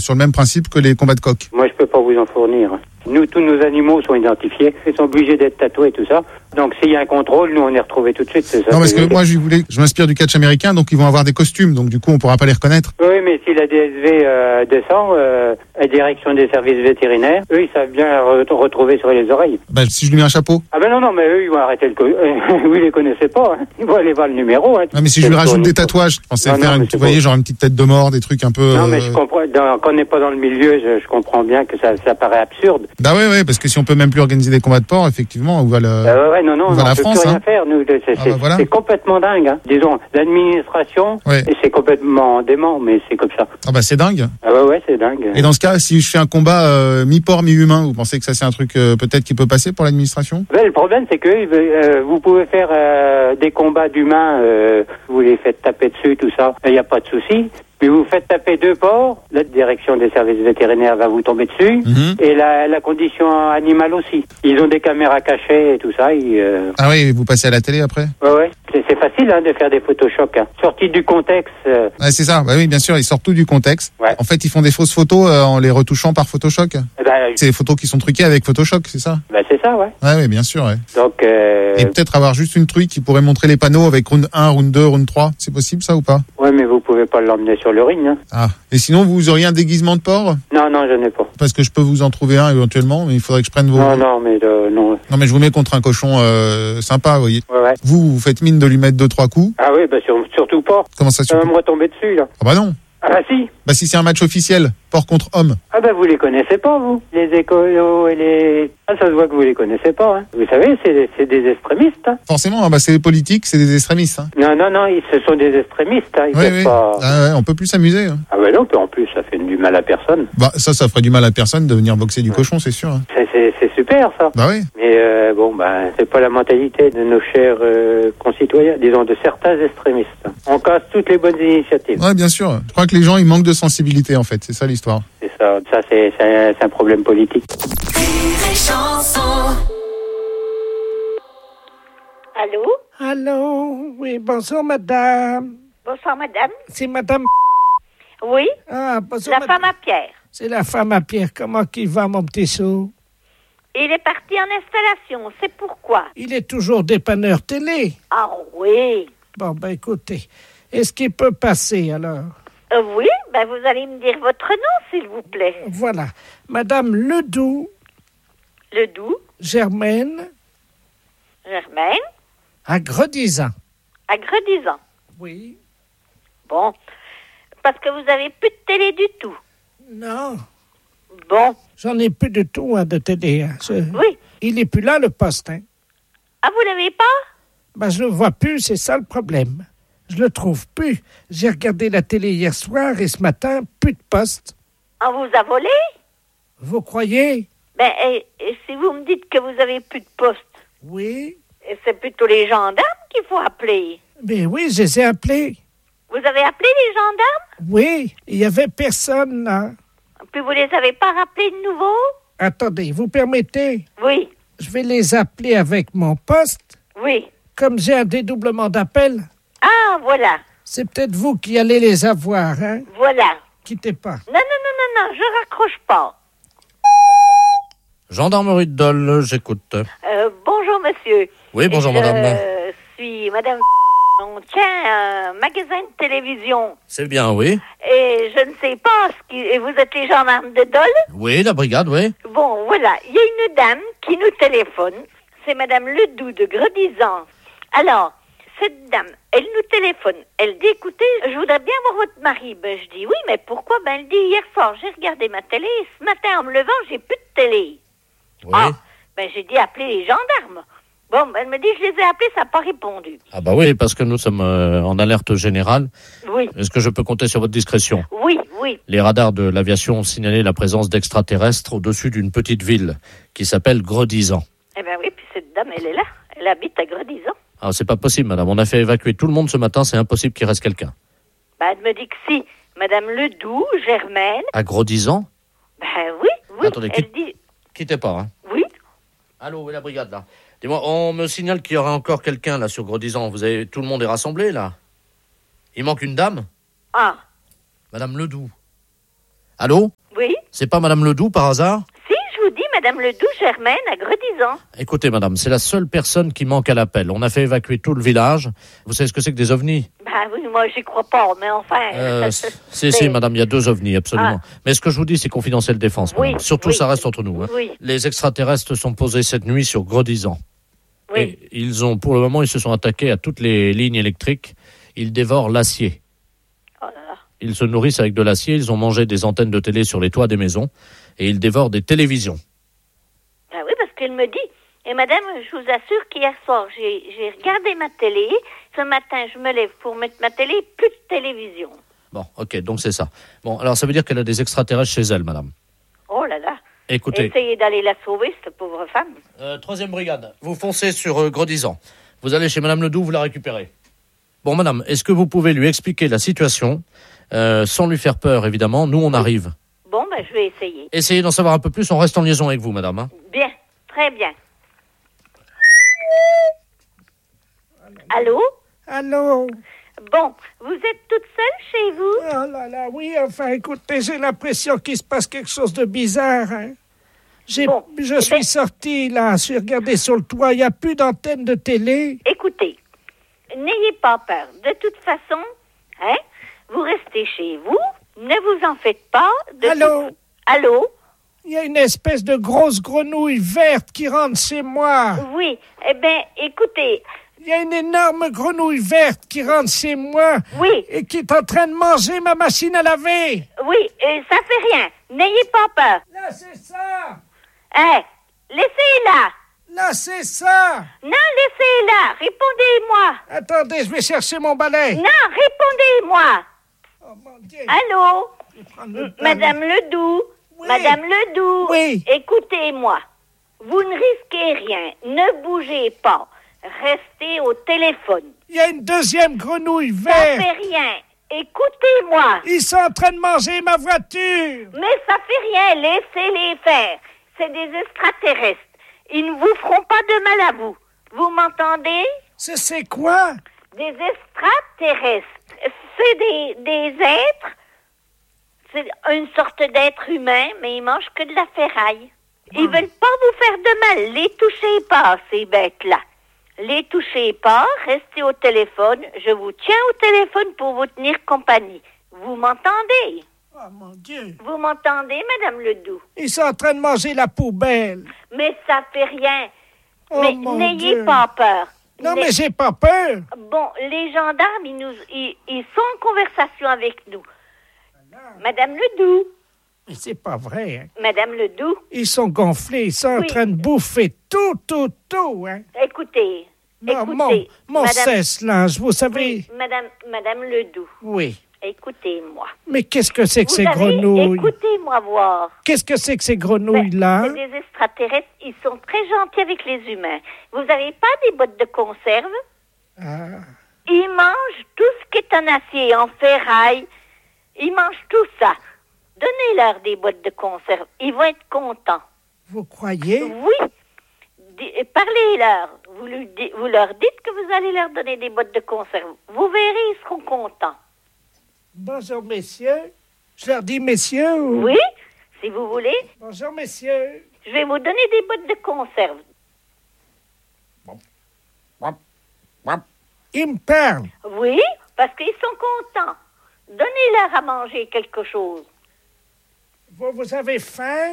sur le même principe que les combats de coqs. Moi, je peux pas vous en fournir. Nous, tous nos animaux sont identifiés. Ils sont obligés d'être tatoués et tout ça. Donc, s'il y a un contrôle, nous, on est retrouvés tout de suite. C'est ça. Non, parce que moi, je m'inspire du catch américain, donc ils vont avoir des costumes. Donc, du coup, on pourra pas les reconnaître. Oui, mais si la DSV descend, la direction des services vétérinaires, eux, ils savent bien retrouver sur les oreilles. Bah, si je lui mets un chapeau. Ah ben non, mais eux, ils vont arrêter vous les connaissez pas. Hein. Ils vont aller voir le numéro. Hein. Non, mais si je lui rajoute des tatouages, je pensais faire vous voyez, genre une petite tête de mort, des trucs un peu... Non, mais je comprends. Quand on n'est pas dans le milieu, je comprends bien que ça paraît absurde. Bah ouais, parce que si on peut même plus organiser des combats de porc, effectivement, où va le... non, on la peut France, plus rien faire. Nous, c'est complètement dingue. Hein. Disons, l'administration, c'est complètement dément, mais c'est comme ça. Ah bah c'est dingue. Ah ouais, c'est dingue. Et dans ce cas, si je fais un combat mi-porc, mi-humain, vous pensez que ça c'est un truc peut-être qui peut passer pour l'administration ? Le problème, c'est que vous pouvez faire des combats d'humains, vous les faites taper dessus, tout ça, il n'y a pas de souci. Mais vous faites taper 2 porcs, la direction des services vétérinaires va vous tomber dessus, et la condition animale aussi. Ils ont des caméras cachées et tout ça. Ah oui, vous passez à la télé après ? Ouais. C'est facile de faire des photoshocks. Hein. Sortis du contexte. Ouais, c'est ça. Bah oui, bien sûr, ils sortent tout du contexte. Ouais. En fait, ils font des fausses photos en les retouchant par Photoshop. C'est des photos qui sont truquées avec Photoshop, c'est ça ? Bah c'est ça, ouais. Ouais, bien sûr, ouais. Donc, et peut-être avoir juste une truc qui pourrait montrer les panneaux avec round 1, round 2, round 3. C'est possible ça ou pas ? Ouais, mais vous pouvez pas l'emmener sur le ring. Hein. Ah. Et sinon, vous auriez un déguisement de porc ? Non, je n'ai pas. Parce que je peux vous en trouver un éventuellement, mais il faudrait que je prenne vos... Non. Non, mais je vous mets contre un cochon sympa, vous voyez. Ouais. Vous faites mine de lui mettre 2-3 coups. Ah oui, bah surtout pas. Comment ça, ça va me retomber dessus, là. Ah bah non. Ah bah si. Bah si c'est un match officiel, porc contre homme. Ah bah vous les connaissez pas, vous. Les écolos et les... Ah, ça se voit que vous les connaissez pas, hein. Vous savez, c'est des extrémistes, hein. Forcément, bah c'est les politiques, c'est des extrémistes, hein. Non, ce sont des extrémistes, hein. Ils peuvent pas... Ah ouais, on peut plus s'amuser, hein. Ah bah non, en plus, ça fait du mal à personne. Ça ferait du mal à personne de venir boxer du cochon, c'est sûr, hein. C'est super, ça. Bah oui. Mais c'est pas la mentalité de nos chers concitoyens, disons de certains extrémistes. On casse toutes les bonnes initiatives. Ouais, bien sûr. Je crois que les gens, ils manquent de sensibilité, en fait. C'est ça l'histoire. C'est ça. Ça, c'est un problème politique. Allô? Oui, bonsoir, madame. Bonsoir, madame. C'est madame... Oui? Ah, bonsoir, la femme à Pierre. C'est la femme à Pierre. Comment qu'il va, mon petit sou? Il est parti en installation. C'est pourquoi? Il est toujours dépanneur télé. Ah oui. Bon, écoutez, est-ce qu'il peut passer, alors? Oui, vous allez me dire votre nom, s'il vous plaît. Voilà. Madame Ledoux. Ledoux. Germaine. À Gredizan. À Gredizan. Oui. Bon. Parce que vous avez plus de télé du tout. Non. Bon. J'en ai plus du tout, de télé. Hein. Oui. Il n'est plus là, le poste. Hein. Ah, vous l'avez pas? Je le vois plus, c'est ça le problème. Je le trouve plus. J'ai regardé la télé hier soir et ce matin, plus de poste. On vous a volé? Vous croyez? Et si vous me dites que vous avez plus de poste? Oui. Et c'est plutôt les gendarmes qu'il faut appeler. Mais oui, je les ai appelés. Vous avez appelé les gendarmes? Oui, il n'y avait personne là. Puis vous les avez pas rappelés de nouveau? Attendez, vous permettez? Oui. Je vais les appeler avec mon poste. Oui. Comme j'ai un dédoublement d'appel. Ah, voilà. C'est peut-être vous qui allez les avoir, hein? Voilà. Quittez pas. Non, je raccroche pas. Gendarmerie de Dole, j'écoute. Bonjour, monsieur. Oui, bonjour, madame. Je suis madame... On tient un magasin de télévision. C'est bien, oui. Et je ne sais pas, vous êtes les gendarmes de Dole? Oui, la brigade, oui. Bon, voilà, il y a une dame qui nous téléphone. C'est madame Ledoux de Gredizan. Alors, cette dame, elle nous téléphone. Elle dit, écoutez, je voudrais bien voir votre mari. Je dis, oui, mais pourquoi? Elle dit, hier soir, j'ai regardé ma télé. Ce matin, en me levant, j'ai plus de télé. Oui. Ah, j'ai dit, appelez les gendarmes. Bon, elle me dit, je les ai appelés, ça n'a pas répondu. Ah oui, parce que nous sommes en alerte générale. Oui. Est-ce que je peux compter sur votre discrétion? Oui. Les radars de l'aviation ont signalé la présence d'extraterrestres au-dessus d'une petite ville qui s'appelle Gredizan. Oui, puis cette dame, elle est là. Elle habite à Gredizan. Ah, c'est pas possible, madame. On a fait évacuer tout le monde ce matin, c'est impossible qu'il reste quelqu'un. Elle me dit que si. Madame Ledoux, Germaine. À Gredizan? Oui. Attendez, quittez pas, hein. Oui. Allô, où est la brigade, là? Dis-moi, on me signale qu'il y aura encore quelqu'un, là, sur Gredizan. Tout le monde est rassemblé, là? Il manque une dame? Ah. Madame Ledoux. Allô? Oui. C'est pas Madame Ledoux par hasard? Si, je vous dis, Madame Ledoux, Germaine, à Gredizan. Écoutez, madame, c'est la seule personne qui manque à l'appel. On a fait évacuer tout le village. Vous savez ce que c'est que des ovnis? Ben oui, moi, j'y crois pas, mais enfin... Si, madame, il y a 2 ovnis, absolument. Mais ce que je vous dis, c'est confidentiel défense, madame. Oui, Surtout, oui. ça reste entre nous. Hein. Oui. Les extraterrestres sont posés cette nuit sur Gredizan. Oui. Et pour le moment, ils se sont attaqués à toutes les lignes électriques. Ils dévorent l'acier. Oh là là. Ils se nourrissent avec de l'acier. Ils ont mangé des antennes de télé sur les toits des maisons. Et ils dévorent des télévisions. Ben oui, parce qu'elle me dit... Et madame, je vous assure qu'hier soir, j'ai regardé ma télé. Ce matin, je me lève pour mettre ma télé, plus de télévision. Bon, ok, donc c'est ça. Bon, alors ça veut dire qu'elle a des extraterrestres chez elle, madame. Oh là là. Écoutez. Essayez d'aller la sauver, cette pauvre femme. 3e brigade, vous foncez sur Gredizan. Vous allez chez Madame Ledoux, vous la récupérez. Bon, madame, est-ce que vous pouvez lui expliquer la situation, sans lui faire peur, évidemment? Nous, on arrive. Bon, ben je vais essayer. Essayez d'en savoir un peu plus, on reste en liaison avec vous, madame. Hein. Bien, très bien. Allô? Allô? Bon, vous êtes toute seule chez vous? Oh là là, oui, enfin, écoutez, j'ai l'impression qu'il se passe quelque chose de bizarre, hein. Je suis sorti, là, j'ai regardé sur le toit, il n'y a plus d'antenne de télé. Écoutez, n'ayez pas peur. De toute façon, hein, vous restez chez vous, ne vous en faites pas. Allô? Allô? Il y a une espèce de grosse grenouille verte qui rentre chez moi. Oui, eh bien, écoutez... Il y a une énorme grenouille verte qui rentre chez moi. Oui. Et qui est en train de manger ma machine à laver. Oui, ça fait rien. N'ayez pas peur. Là, c'est ça. Hein, laissez-la. Là, c'est ça. Non, laissez-la. Répondez-moi. Attendez, je vais chercher mon balai. Non, répondez-moi. Oh, mon Dieu. Allô? Madame Ledoux. Oui. Madame Ledoux. Oui. Écoutez-moi. Vous ne risquez rien. Ne bougez pas. Restez au téléphone. Il y a une deuxième grenouille Ça verte. fait rien. Écoutez-moi. Ils sont en train de manger ma voiture. Mais ça fait rien. Laissez-les faire. C'est des extraterrestres. Ils ne vous feront pas de mal à vous. Vous m'entendez? C'est quoi? Des extraterrestres. C'est des êtres. C'est une sorte d'être humain, mais ils mangent que de la ferraille. Ils veulent pas vous faire de mal. Les touchez pas, ces bêtes-là. Les touchez pas, restez au téléphone. Je vous tiens au téléphone pour vous tenir compagnie. Vous m'entendez? Oh, mon Dieu. Vous m'entendez, Madame Ledoux? Ils sont en train de manger la poubelle. Mais ça fait rien. Oh, Mais mon n'ayez Dieu. pas peur. Non, mais j'ai pas peur. Bon, les gendarmes, ils sont en conversation avec nous. Madame Ledoux. Mais c'est pas vrai, hein. Madame Ledoux. Ils sont gonflés, ils sont en Oui. train de bouffer tout, hein. Écoutez. Non, écoutez. mon Madame, sèche-linge, vous savez. oui, Madame Ledoux. Oui. Écoutez-moi. Mais qu'est-ce que c'est que Vous ces savez, grenouilles? écoutez-moi voir. Qu'est-ce que c'est que ces grenouilles-là? C'est des extraterrestres. Ils sont très gentils avec les humains. Vous n'avez pas des boîtes de conserve? Ah. Ils mangent tout ce qui est en acier, en ferraille. Ils mangent tout ça. Donnez-leur des boîtes de conserve. Ils vont être contents. Vous croyez? Oui. Parlez-leur. Vous leur dites que vous allez leur donner des boîtes de conserve. Vous verrez, ils seront contents. Bonjour, messieurs. Je leur dis messieurs ou... Oui, si vous voulez. Bonjour, messieurs. Je vais vous donner des boîtes de conserve. Ils me parlent. Oui, parce qu'ils sont contents. Donnez-leur à manger quelque chose. Vous avez faim?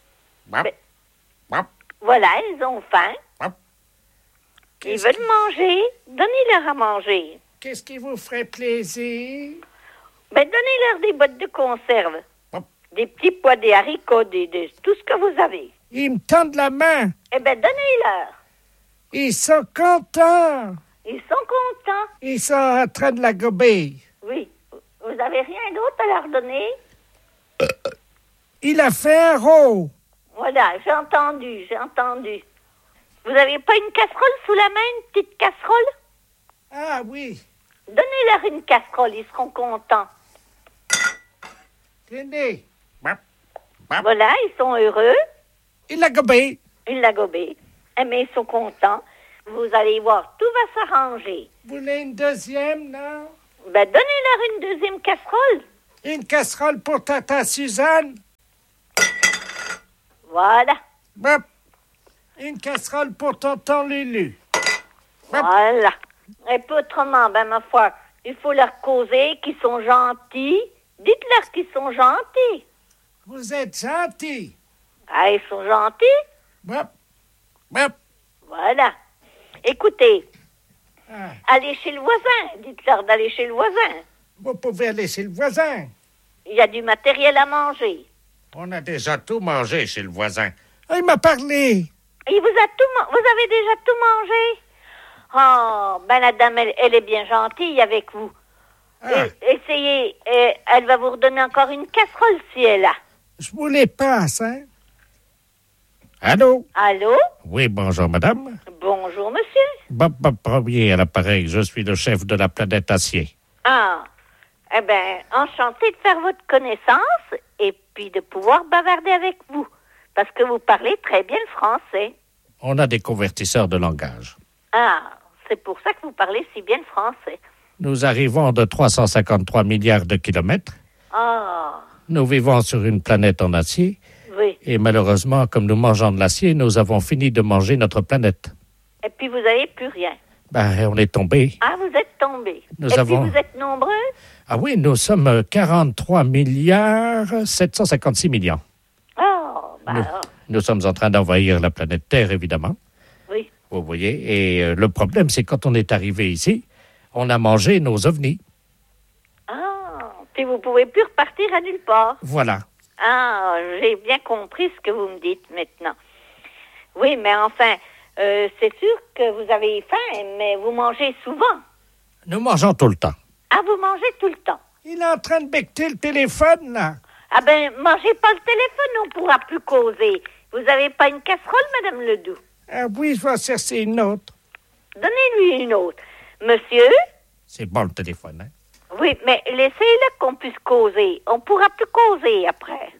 Voilà, ils ont faim. Ils veulent manger. Donnez-leur à manger. Qu'est-ce qui vous ferait plaisir? Donnez-leur des boîtes de conserve. Des petits pois, des haricots, tout ce que vous avez. Ils me tendent la main. Donnez-leur. Ils sont contents. Ils sont contents. Ils sont en train de la gober. Oui. Vous n'avez rien d'autre à leur donner? Il a fait un rot. Voilà, j'ai entendu. Vous n'avez pas une casserole sous la main, une petite casserole? Ah oui. Donnez-leur une casserole, ils seront contents. Tenez. Voilà, ils sont heureux. Il a gobé. Ils l'a gobé. Mais ils sont contents. Vous allez voir, tout va s'arranger. Vous voulez une deuxième, non? Donnez-leur une deuxième casserole. Une casserole pour Tata Suzanne. Voilà. Bop. Une casserole pour Tonton Lulu. Bop. Voilà. Et puis autrement, ma foi, il faut leur causer qu'ils sont gentils. Dites-leur qu'ils sont gentils. Vous êtes gentil. Ah, ils sont gentils? Bop. Bop. Voilà. Écoutez, Ah, allez chez le voisin. Dites-leur d'aller chez le voisin. vous pouvez aller chez le voisin. Il y a du matériel à manger. On a déjà tout mangé chez le voisin. Ah, il m'a parlé. Il vous a tout vous avez déjà tout mangé? Oh, la dame, elle est bien gentille avec vous. Ah, Essayez, elle va vous redonner encore une casserole si elle a. je vous les passe, hein. Allô? Allô? Oui, bonjour, madame. Bonjour, monsieur. Bob Premier à l'appareil. Je suis le chef de la planète Acier. Ah, eh bien, enchanté de faire votre connaissance et puis de pouvoir bavarder avec vous. Parce que vous parlez très bien le français. On a des convertisseurs de langage. Ah, c'est pour ça que vous parlez si bien le français. Nous arrivons de 353 milliards de kilomètres. Ah, Nous vivons sur une planète en acier. oui. Et malheureusement, comme nous mangeons de l'acier, nous avons fini de manger notre planète. Et puis vous n'avez plus rien. On est tombé. Ah, vous êtes tombé. Nous et avons- puis vous êtes nombreux? Ah oui, nous sommes 43 milliards 756 millions. Oh, Nous sommes en train d'envahir la planète Terre, évidemment. oui. Vous voyez. Et le problème, c'est quand on est arrivé ici, on a mangé nos ovnis. Ah, puis vous pouvez plus repartir à nulle part. Voilà. Ah, j'ai bien compris ce que vous me dites maintenant. Oui, mais enfin, c'est sûr que vous avez faim, mais vous mangez souvent. Nous mangeons tout le temps. Ah, vous mangez tout le temps. Il est en train de becqueter le téléphone, là. Ah ben, mangez pas le téléphone, on pourra plus causer. Vous avez pas une casserole, Madame Ledoux? Ah oui, je vais en chercher une autre. Donnez-lui une autre. Monsieur? C'est bon le téléphone, hein? Oui, mais laissez-le qu'on puisse causer. On pourra plus causer après.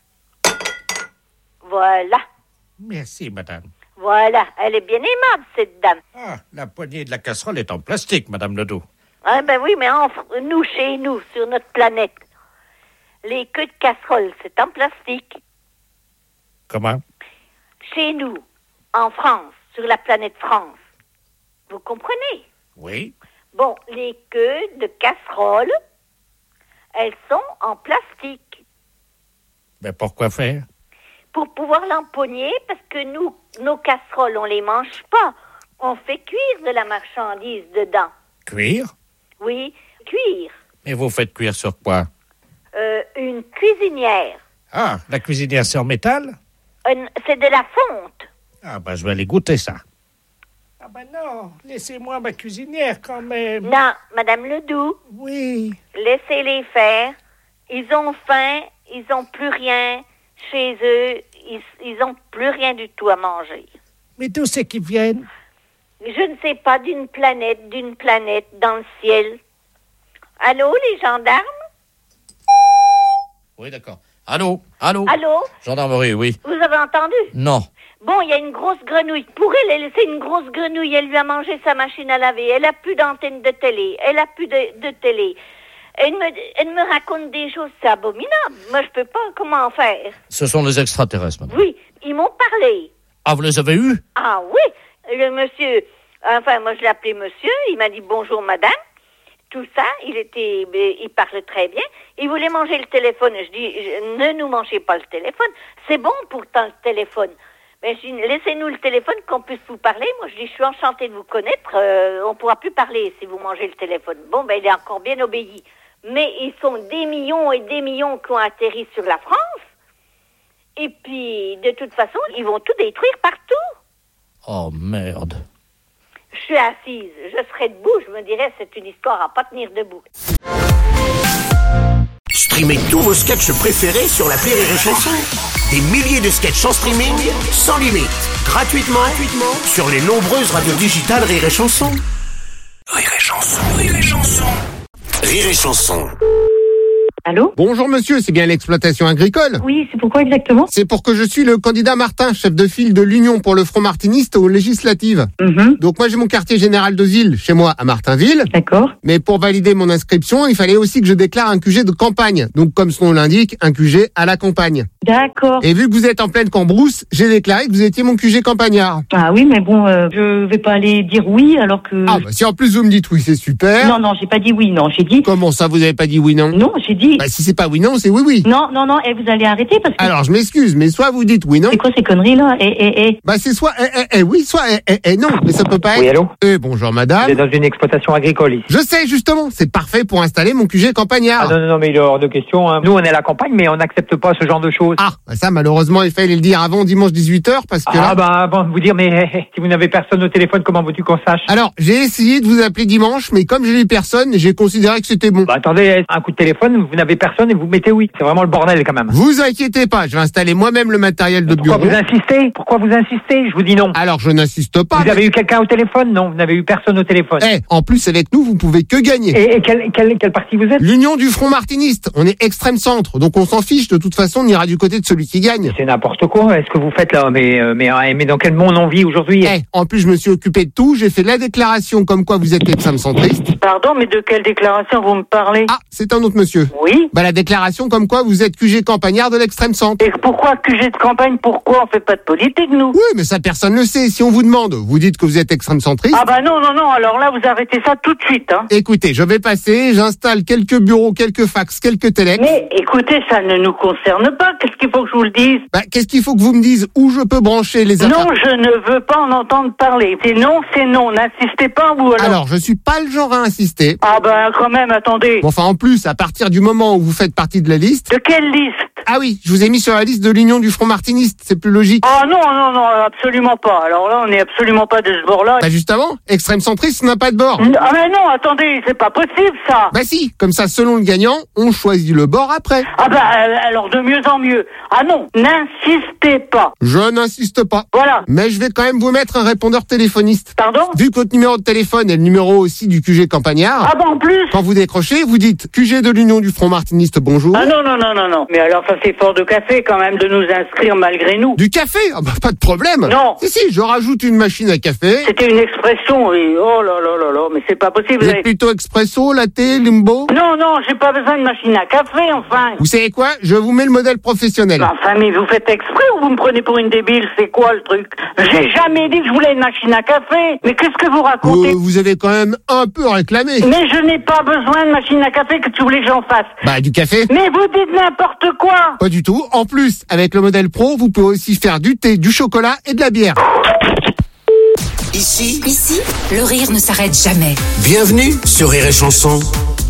Voilà. Merci, madame. Voilà. Elle est bien aimable, cette dame. Ah, la poignée de la casserole est en plastique, madame Ledoux. Ah ben oui, mais nous, chez nous, sur notre planète, les queues de casserole, c'est en plastique. Comment? Chez nous, en France, sur la planète France. Vous comprenez? Oui. Bon, les queues de casserole, elles sont en plastique. Mais pourquoi faire? Pour pouvoir l'empoigner, parce que nous, nos casseroles, on les mange pas. On fait cuire de la marchandise dedans. Cuire? Oui, cuire. Mais vous faites cuire sur quoi? Une cuisinière. Ah, la cuisinière c'est en métal? C'est de la fonte. Ah, je vais aller goûter ça. Ah ben non, laissez-moi ma cuisinière quand même. Non, Madame Ledoux, Oui. laissez-les faire. Ils ont faim, ils ont plus rien chez eux. Ils ont plus rien du tout à manger. Mais d'où c'est qu'ils viennent? Je ne sais pas, d'une planète dans le ciel. Allô, les gendarmes? Oui, d'accord. Allô? Allô? Allô? Gendarmerie, oui. Vous avez entendu? Non. Bon, il y a une grosse grenouille. Pour elle, c'est une grosse grenouille. Elle lui a mangé sa machine à laver. Elle a plus d'antenne de télé. Elle a plus de télé. Elle me raconte des choses, c'est abominable. Moi, je peux pas. Comment faire? Ce sont les extraterrestres, madame. Oui, ils m'ont parlé. Ah, vous les avez eus? Ah oui, le monsieur, enfin, moi, je l'ai appelé monsieur. Il m'a dit bonjour, madame. Tout ça, il parle très bien. Il voulait manger le téléphone. Je dis, ne nous mangez pas le téléphone. C'est bon pourtant le téléphone. Mais je dis, laissez-nous le téléphone qu'on puisse vous parler. Moi, je dis, je suis enchantée de vous connaître. On pourra plus parler si vous mangez le téléphone. Bon, il est encore bien obéi. Mais ils sont des millions et des millions qui ont atterri sur la France. Et puis, de toute façon, ils vont tout détruire partout. Oh, merde. Je suis assise, je serais debout, je me dirais c'est une histoire à pas tenir debout. Streamez tous vos sketchs préférés sur l'appli Rire et Chanson. Des milliers de sketchs en streaming, sans limite, gratuitement sur les nombreuses radios digitales Rire et Chanson. Rire et Chanson, Rire et Chanson. Rire et Chanson. Allô ? Bonjour monsieur, c'est bien l'exploitation agricole ? Oui, c'est pourquoi exactement ? C'est pour que je suis le candidat Martin, chef de file de l'Union pour le Front Martiniste aux législatives. Donc moi j'ai mon quartier général de ville chez moi à Martinville. D'accord. Mais pour valider mon inscription, il fallait aussi que je déclare un QG de campagne. Donc comme son nom l'indique, un QG à la campagne. D'accord. Et vu que vous êtes en pleine cambrousse, j'ai déclaré que vous étiez mon QG campagnard. Ah oui, mais bon, je vais pas aller dire oui alors que... Ah bah si en plus vous me dites oui, c'est super. Non, j'ai pas dit oui, non, j'ai dit... Comment ça, vous avez pas dit oui, non ? Non, j'ai dit... Bah si c'est pas oui, non, c'est oui, oui. Non, et vous allez arrêter parce que... Alors je m'excuse, mais soit vous dites oui, non. C'est quoi ces conneries là ? Bah c'est soit oui, soit non, mais ça peut pas être... Oui, allô ? Bonjour madame. Vous êtes dans une exploitation agricole ici. Je sais justement, c'est parfait pour installer mon QG campagnard. Ah non, mais il est hors de question. Hein. Nous, on est à la campagne, mais on n'accepte pas ce genre de choses. Ah, bah ça malheureusement, il fallait le dire avant dimanche 18h parce que là... Ah bah avant de vous dire, mais si vous n'avez personne au téléphone, comment veux-tu qu'on sache ? Alors, j'ai essayé de vous appeler dimanche, mais comme j'ai eu personne, j'ai considéré que c'était bon. Bah attendez, un coup de téléphone, vous n'avez personne et vous mettez oui. C'est vraiment le bordel quand même. Vous inquiétez pas, je vais installer moi-même le matériel de bureau. Pourquoi vous insistez ? Je vous dis non. Alors, je n'insiste pas. Vous avez eu quelqu'un au téléphone ? Non, vous n'avez eu personne au téléphone. En plus, avec nous, vous pouvez que gagner. Et quel parti vous êtes ? L'Union du Front Martiniste. On est extrême centre, donc on s'en fiche. De toute façon, on ira du côté de celui qui gagne. C'est n'importe quoi. Est-ce que vous faites là ? Mais dans quel monde on vit aujourd'hui ? En plus, je me suis occupé de tout. J'ai fait la déclaration comme quoi vous êtes extrême centriste. Pardon, mais de quelle déclaration vous me parlez ? Ah, c'est un autre monsieur. Oui. Bah la déclaration comme quoi vous êtes QG campagnard de l'extrême centre. Et pourquoi QG de campagne ? Pourquoi on fait pas de politique, nous ? Oui, mais ça personne le sait. Si on vous demande, vous dites que vous êtes extrême centriste. Ah bah non, alors là, vous arrêtez ça tout de suite, hein. Écoutez, je vais passer, j'installe quelques bureaux, quelques fax, quelques téléx. Mais écoutez, ça ne nous concerne pas. Qu'est-ce qu'il faut que je vous le dise ? Bah, qu'est-ce qu'il faut que vous me disiez où je peux brancher les appareils ? Non, je ne veux pas en entendre parler. C'est non, n'insistez pas, vous alors. Alors, je suis pas le genre à insister. Ah bah quand même, attendez. Bon, enfin, en plus, à partir du moment où vous faites partie de la liste... De quelle liste ? Ah oui, je vous ai mis sur la liste de l'Union du Front Martiniste, c'est plus logique. Ah non, absolument pas. Alors là, on n'est absolument pas de ce bord-là. Bah justement, extrême centriste n'a pas de bord. Ah mais non, attendez, c'est pas possible ça. Bah si, comme ça, selon le gagnant, on choisit le bord après. Ah bah alors de mieux en mieux. Ah non, n'insistez pas. Je n'insiste pas. Voilà. Mais je vais quand même vous mettre un répondeur téléphoniste. Pardon ? Vu que votre numéro de téléphone est le numéro aussi du QG campagnard. Ah bah en plus. Quand vous décrochez, vous dites QG de l'Union du Front Martiniste, bonjour. Ah non. Mais alors ça c'est fort de café quand même de nous inscrire malgré nous. Du café ? Ah bah pas de problème. Non. Si, je rajoute une machine à café. C'était une expression, oui. Oh là, mais c'est pas possible. Vous êtes plutôt expresso, latte, limbo ? Non, j'ai pas besoin de machine à café, enfin. Vous savez quoi ? Je vous mets le modèle professionnel. Enfin, mais vous faites exprès ou vous me prenez pour une débile ? C'est quoi le truc ? J'ai jamais dit que je voulais une machine à café. Mais qu'est-ce que vous racontez ? Vous avez quand même un peu réclamé. Mais je n'ai pas besoin de machine à café, que tu voulais que j'en fasse. Bah, du café. Mais vous dites n'importe quoi. Pas du tout. En plus, avec le modèle Pro, vous pouvez aussi faire du thé, du chocolat et de la bière. Ici, le rire ne s'arrête jamais. Bienvenue sur Rire et Chanson.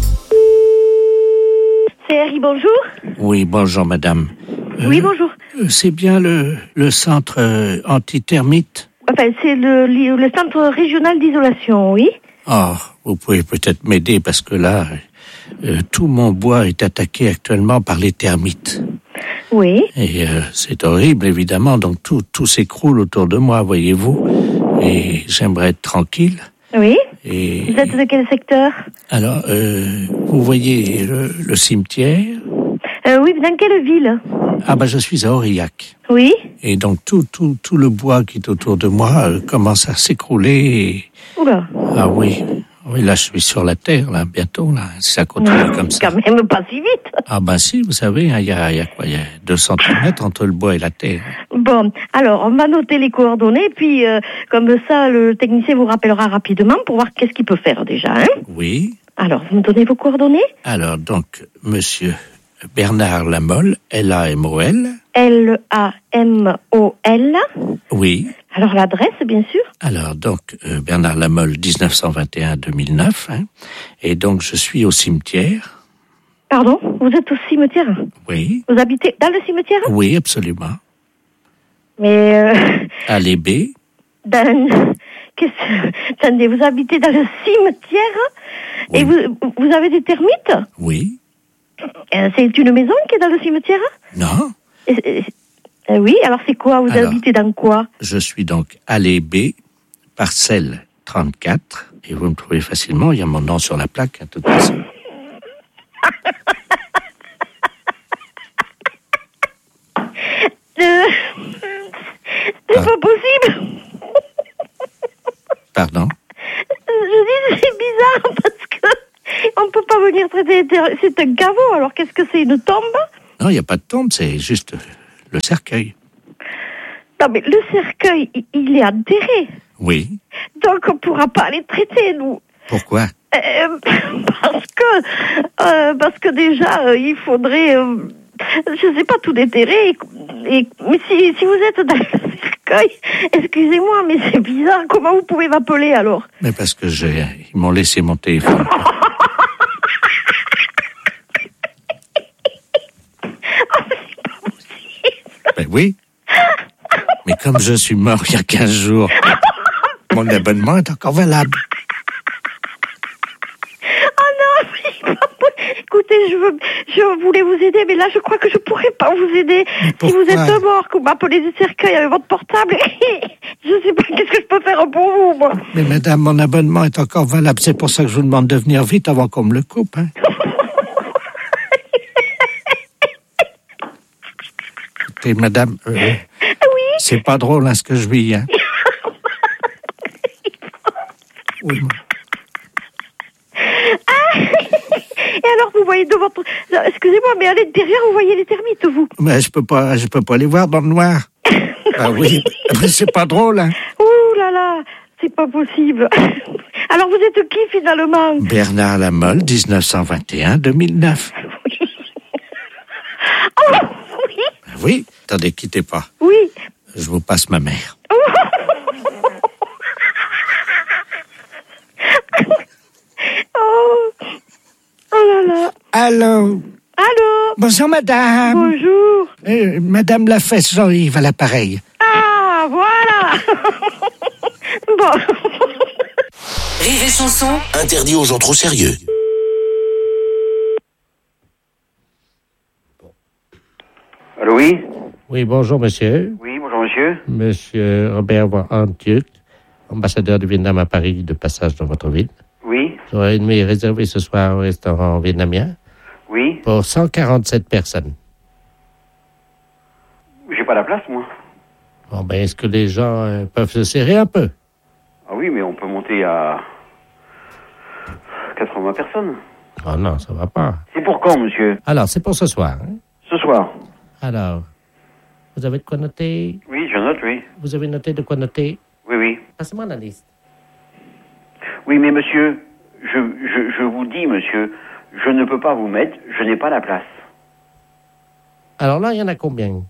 C'est Harry, bonjour. Oui, bonjour madame. Oui, bonjour. C'est bien le centre anti-termite ? Enfin, c'est le centre régional d'isolation, oui. Oh, vous pouvez peut-être m'aider parce que là, tout mon bois est attaqué actuellement par les termites. Oui. Et c'est horrible, évidemment, donc tout s'écroule autour de moi, voyez-vous. Et j'aimerais être tranquille. Oui. Et vous êtes de quel secteur ? Alors, vous voyez le cimetière ? Oui, dans quelle ville ? Ah bah je suis à Aurillac. Oui. Et donc tout le bois qui est autour de moi commence à s'écrouler. Oula. Ah oui, là je suis sur la terre, là, bientôt, là, si ça continue comme ça. Quand même pas si vite. Ah ben si, vous savez, il y a quoi, il y a 2 centimètres entre le bois et la terre. Bon, alors on va noter les coordonnées, puis comme ça le technicien vous rappellera rapidement pour voir qu'est-ce qu'il peut faire déjà. Hein ? Oui. Alors, vous me donnez vos coordonnées ? Alors donc, monsieur Bernard Lamolle, L-A-M-O-L. L-A-M-O-L. Oui. Alors l'adresse, bien sûr. Alors donc, Bernard Lamolle, 1921-2009. Hein, et donc, je suis au cimetière. Pardon ? Vous êtes au cimetière ? Oui. Vous habitez dans le cimetière ? Oui, absolument. Mais... À l'Ébé. Attendez, vous habitez dans le cimetière ? Oui. Et vous avez des termites ? Oui. C'est une maison qui est dans le cimetière ? Non. Oui, alors c'est quoi ? Vous habitez dans quoi ? Je suis donc allée B, parcelle 34, et vous me trouvez facilement, il y a mon nom sur la plaque, à toute façon. C'est pas possible. Pardon? Je dis c'est bizarre parce que on peut pas venir traiter c'est un caveau, alors qu'est-ce que c'est, une tombe? Non, il n'y a pas de tombe, c'est juste le cercueil. Non mais le cercueil, il est enterré. Oui. Donc on pourra pas les traiter, nous. Pourquoi? Parce que déjà, il faudrait, je sais pas, tout déterrer. Mais si vous êtes dans le cercueil, excusez-moi, mais c'est bizarre. Comment vous pouvez m'appeler alors? Mais parce que ils m'ont laissé mon téléphone. Ben oui. Mais comme je suis mort il y a 15 jours, mon abonnement est encore valable. Écoutez, je voulais vous aider, mais là, je crois que je pourrais pas vous aider. Si vous êtes mort, que vous m'appelez du cercueil avec votre portable, je sais pas qu'est-ce que je peux faire pour vous, moi. Mais madame, mon abonnement est encore valable. C'est pour ça que je vous demande de venir vite avant qu'on me le coupe, hein. Écoutez, madame, oui. C'est pas drôle, hein, ce que je vis, hein. Oui, moi. Et alors, vous voyez de votre... Excusez-moi, mais à l'intérieur, vous voyez les termites, vous? Mais je peux pas les voir dans le noir. Ah oui, mais c'est pas drôle, hein. Ouh là là, c'est pas possible. Alors, vous êtes qui, finalement? Bernard Lamolle, 1921-2009. Oui. Oh, oui. Oui, attendez, quittez pas. Oui. Je vous passe ma mère. Oh là là. Allô? Allô? Bonjour, madame. Bonjour. Madame Lafesse Jean-Yves à l'appareil. Ah, voilà. Bon. Rire et chanson. Interdit aux gens trop sérieux. Allô, oui? Oui, bonjour, monsieur. Oui, bonjour, monsieur. Monsieur Robert Van-Antuc, ambassadeur du Vietnam à Paris, de passage dans votre ville. Oui. J'aurais une nuit réservée ce soir au restaurant vietnamien. Oui. Pour 147 personnes. J'ai pas la place, moi. Bon, ben, est-ce que les gens peuvent se serrer un peu? Ah oui, mais on peut monter à 80 personnes. Oh non, ça va pas. C'est pour quand, monsieur? Alors, c'est pour ce soir. Hein? Ce soir. Alors, vous avez de quoi noter? Oui, je note, oui. Vous avez noté de quoi noter? Oui, oui. Passez-moi la liste. Oui, mais monsieur, je vous dis, monsieur, je ne peux pas vous mettre, je n'ai pas la place. Alors là, il y en a combien?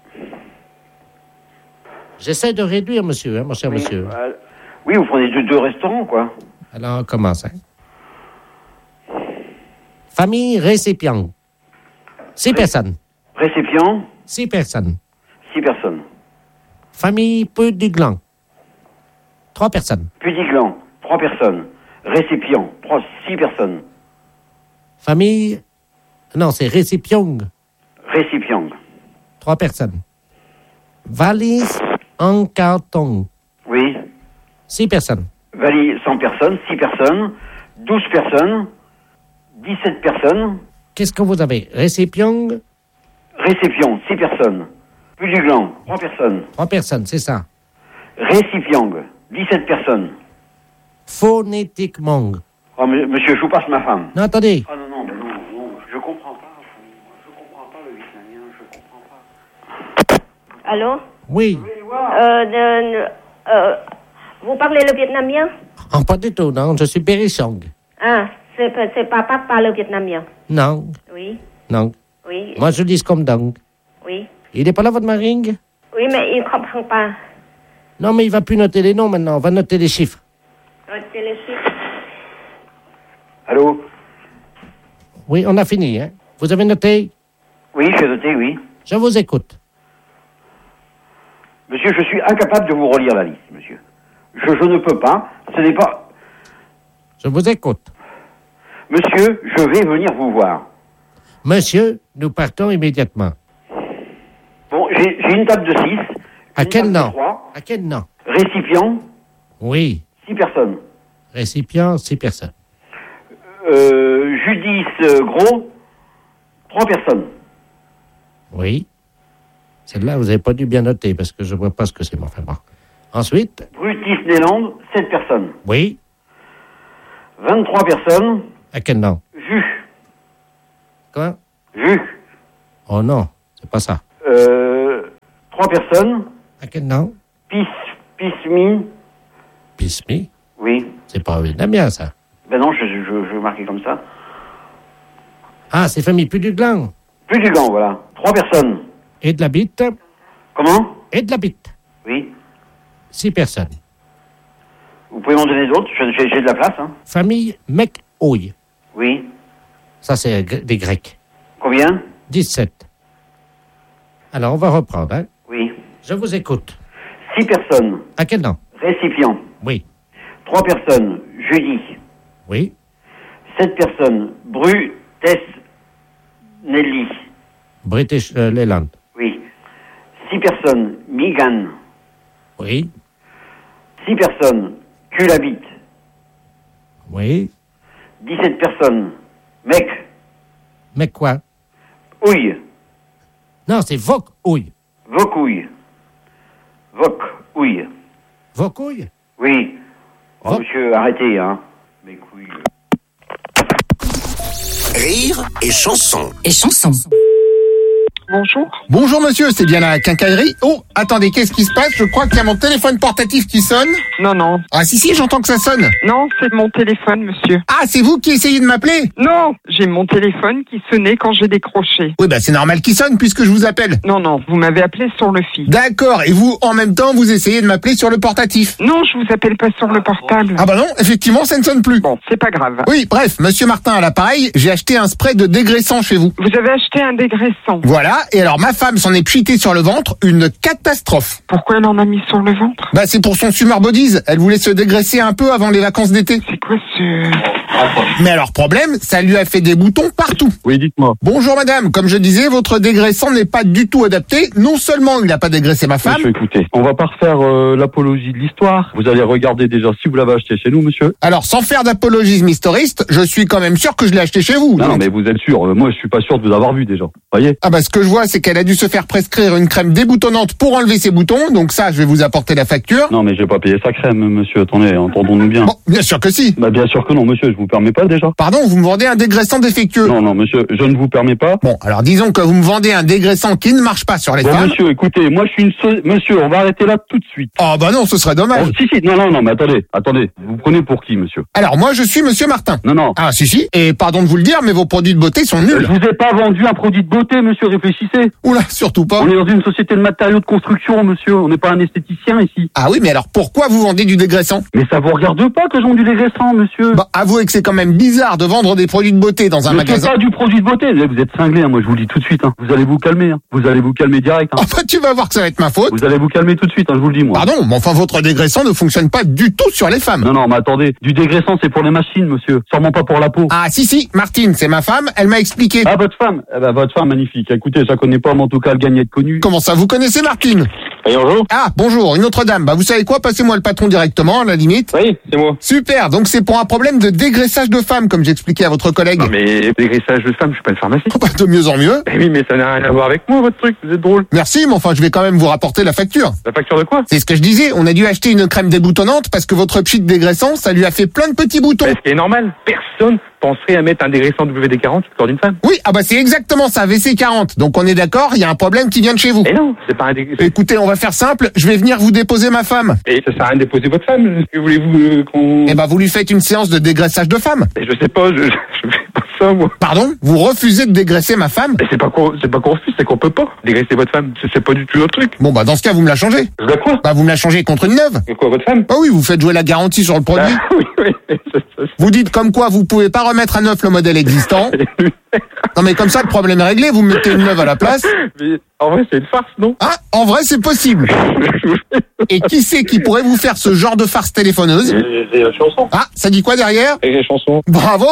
J'essaie de réduire, monsieur, hein, mon cher monsieur. Oui, vous prenez deux restaurants, quoi. Alors, on commence. Hein. Famille récipient. 6 personnes. Récipient? 6 personnes. 6 personnes. Famille peu du gland. 3 personnes. Pudiglan, 3 personnes. Récipient, 6 personnes. Famille... Non, c'est récipient. Récipient. 3 personnes. Valise en carton. Oui. 6 personnes. Valise 100 personnes, 6 personnes. 12 personnes. 17 personnes. Qu'est-ce que vous avez? Récipient? Récipient, 6 personnes. Pudiglan, 3 personnes. 3 personnes, c'est ça. Récipient, 17 personnes. Phonétiquement. Oh, monsieur, je vous passe ma femme. Non, attendez. Ah non, je comprends pas. Je comprends pas le vietnamien, je comprends pas. Allô? Oui. Vous parlez le vietnamien? Oh, pas du tout, non. Je suis Berissong. Ah, c'est papa parle vietnamien. Non. Oui. Non. Oui. Moi, je dis comme donc. Oui. Il n'est pas là, votre maring? Oui, mais il ne comprend pas. Non, mais il va plus noter les noms maintenant. On va noter les chiffres. Notez les chiffres. Allô? Oui, on a fini, hein? Vous avez noté? Oui, j'ai noté, oui. Je vous écoute. Monsieur, je suis incapable de vous relire la liste, monsieur. Je ne peux pas. Ce n'est pas... Je vous écoute. Monsieur, je vais venir vous voir. Monsieur, nous partons immédiatement. Bon, j'ai une table de 6. À quel nom? À quel nom? Récipient. Oui. 6 personnes. Récipient, 6 personnes. Judice Gros, 3 personnes. Oui. Celle-là, vous n'avez pas dû bien noter parce que je ne vois pas ce que c'est. Enfin bon. Ensuite. Rue Disneyland, 7 personnes. Oui. 23 personnes. À quel nom? Jus. Quoi? Jus. Oh non, c'est pas ça. 3 personnes. À quel nom? Pismi. Pismi? Oui. C'est pas vietnamien, ça. Ben non, je vais marquer comme ça. Ah, c'est famille Puduglan. Puduglan, voilà. 3 personnes. Et de la bite? Comment? Et de la bite. Oui. 6 personnes. Vous pouvez m'en donner d'autres? J'ai de la place, hein. Famille Mekouille. Oui. Ça, c'est des Grecs. Combien? 17. Alors, on va reprendre, hein? Oui. Je vous écoute. 6 personnes. À quel nom? Récipient. Oui. 3 personnes. Judy. Oui. 7 personnes. Nelly. British Leyland. Oui. 6 personnes. Megan. Oui. 6 personnes. Culabit. Oui. 17 personnes. Mec. Mais quoi? Ouille. Non, c'est Vaucouille. Vaucouille. Vaucouille. Vaucouille? Oui. Oh, monsieur, arrêtez, hein. Mes couilles. Rire et chanson. Et chanson. Bonjour. Bonjour monsieur, c'est bien la quincaillerie. Oh, attendez, qu'est-ce qui se passe? Je crois qu'il y a mon téléphone portatif qui sonne. Non. Ah si, j'entends que ça sonne. Non, c'est mon téléphone, monsieur. Ah, c'est vous qui essayez de m'appeler? Non, j'ai mon téléphone qui sonnait quand j'ai décroché. Oui, c'est normal qu'il sonne puisque je vous appelle. Non, vous m'avez appelé sur le fixe. D'accord, et vous, en même temps, vous essayez de m'appeler sur le portatif? Non, je vous appelle pas sur le portable. Ah bah non, effectivement, ça ne sonne plus. Bon, c'est pas grave. Oui, bref, monsieur Martin à l'appareil, j'ai acheté un spray de dégraissant chez vous. Vous avez acheté un dégraissant? Voilà, et alors ma femme s'en est pchitée sur le ventre, une catastrophe. Pourquoi elle en a mis sur le ventre? Bah c'est pour son summer bodies, elle voulait se dégraisser un peu avant les vacances d'été. C'est quoi ce... Mais alors problème, ça lui a fait des boutons partout. Oui, dites-moi. Bonjour madame, comme je disais, votre dégraissant n'est pas du tout adapté. Non seulement il n'a pas dégraissé ma femme... Monsieur, écoutez, on va pas refaire l'apologie de l'histoire. Vous allez regarder déjà si vous l'avez acheté chez nous, monsieur. Alors, sans faire d'apologisme historiste, je suis quand même sûr que je l'ai acheté chez vous. Non, mais vous êtes sûr. Moi, je suis pas sûr de vous avoir vu déjà. Voyez? Ah bah ce que je vois, c'est qu'elle a dû se faire prescrire une crème déboutonnante pour enlever ses boutons. Donc ça, je vais vous apporter la facture. Non, mais je vais pas payer sa crème, monsieur. Attendez, entendons-nous bien. Bon, bien sûr que si. Bah bien sûr que non, monsieur. Je vous permets pas déjà. Pardon, vous me vendez un dégraissant défectueux. Non, monsieur, je ne vous permets pas. Bon, alors disons que vous me vendez un dégraissant qui ne marche pas sur les femmes. Monsieur, écoutez, moi je suis monsieur, on va arrêter là tout de suite. Oh bah non, ce serait dommage. Si, non, mais attendez. Vous prenez pour qui, monsieur? Alors moi, je suis monsieur Martin. Non. Ah si. Et pardon de vous le dire, mais vos produits de beauté sont nuls. Je vous ai pas vendu un produit de beauté, monsieur, réfléchissez. Oula, surtout pas. On est dans une société de matériaux de construction, monsieur. On n'est pas un esthéticien ici. Ah oui, mais alors pourquoi vous vendez du dégraissant? Mais ça vous regarde pas que je vends du dégraissant, monsieur. Bah avouez que c'est quand même bizarre de vendre des produits de beauté dans un magasin. C'est pas du produit de beauté. Vous êtes cinglé, hein. Moi je vous le dis tout de suite. Hein. Vous allez vous calmer. Hein. Vous allez vous calmer direct. Hein. Oh bah tu vas voir que ça va être ma faute. Vous allez vous calmer tout de suite, hein, je vous le dis moi. Pardon, mais enfin votre dégraissant ne fonctionne pas du tout sur les femmes. Non, mais attendez. Du dégraissant c'est pour les machines, monsieur. Sûrement pas pour la peau. Ah si, Martine, c'est ma femme, elle m'a expliqué. Ah votre femme? Votre femme magnifique. Écoutez, je la connais pas, mais en tout cas elle gagne à être connue. Comment ça, vous connaissez Martine? Bonjour. Ah, bonjour, une autre dame. Bah, vous savez quoi? Passez-moi le patron directement, à la limite. Oui, c'est moi. Super. Donc, c'est pour un problème de dégraissage de femmes, comme j'expliquais à votre collègue. Non, mais dégraissage de femme, je suis pas le pharmacien. Oh, bah, de mieux en mieux. Oui, mais ça n'a rien à voir avec moi, votre truc. Vous êtes drôle. Merci, mais enfin, je vais quand même vous rapporter la facture. La facture de quoi? C'est ce que je disais. On a dû acheter une crème déboutonnante parce que votre pchit dégraissant, ça lui a fait plein de petits boutons. Ce qui est normal. Personne penserait à mettre un dégraissant WD-40 sur le corps d'une femme. Oui, ah bah, c'est exactement ça, WC-40. Donc, on est d'accord, il y a un problème qui vient de chez vous. Et non, c'est pas un dégraissant. Écoutez, on va faire simple. Je vais venir vous déposer ma femme. Et ça sert à rien de déposer votre femme. Que voulez-vous qu'on... Eh bah, vous lui faites une séance de dégraissage de femme. Et je sais pas, je fais pas ça, moi. Pardon? Vous refusez de dégraisser ma femme? Et c'est pas qu'on refuse, c'est qu'on peut pas dégraisser votre femme. C'est pas du tout notre truc. Bon, bah, dans ce cas, vous me la changez. Je la quoi? Bah, vous me la changez contre une neuve. Et quoi, votre femme? Bah oui, vous faites jouer la garantie sur le produit. Oui. Vous dites comme quoi vous pouvez pas remettre à neuf le modèle existant. Non mais comme ça le problème est réglé, vous mettez une neuve à la place. Mais en vrai c'est une farce, non? Ah, en vrai c'est possible. Et qui c'est qui pourrait vous faire ce genre de farce téléphoneuse? C'est la chanson. Ah, ça dit quoi derrière? Et les chansons. Bravo.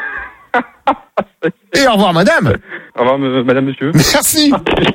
Et au revoir madame. Au revoir madame, monsieur. Merci.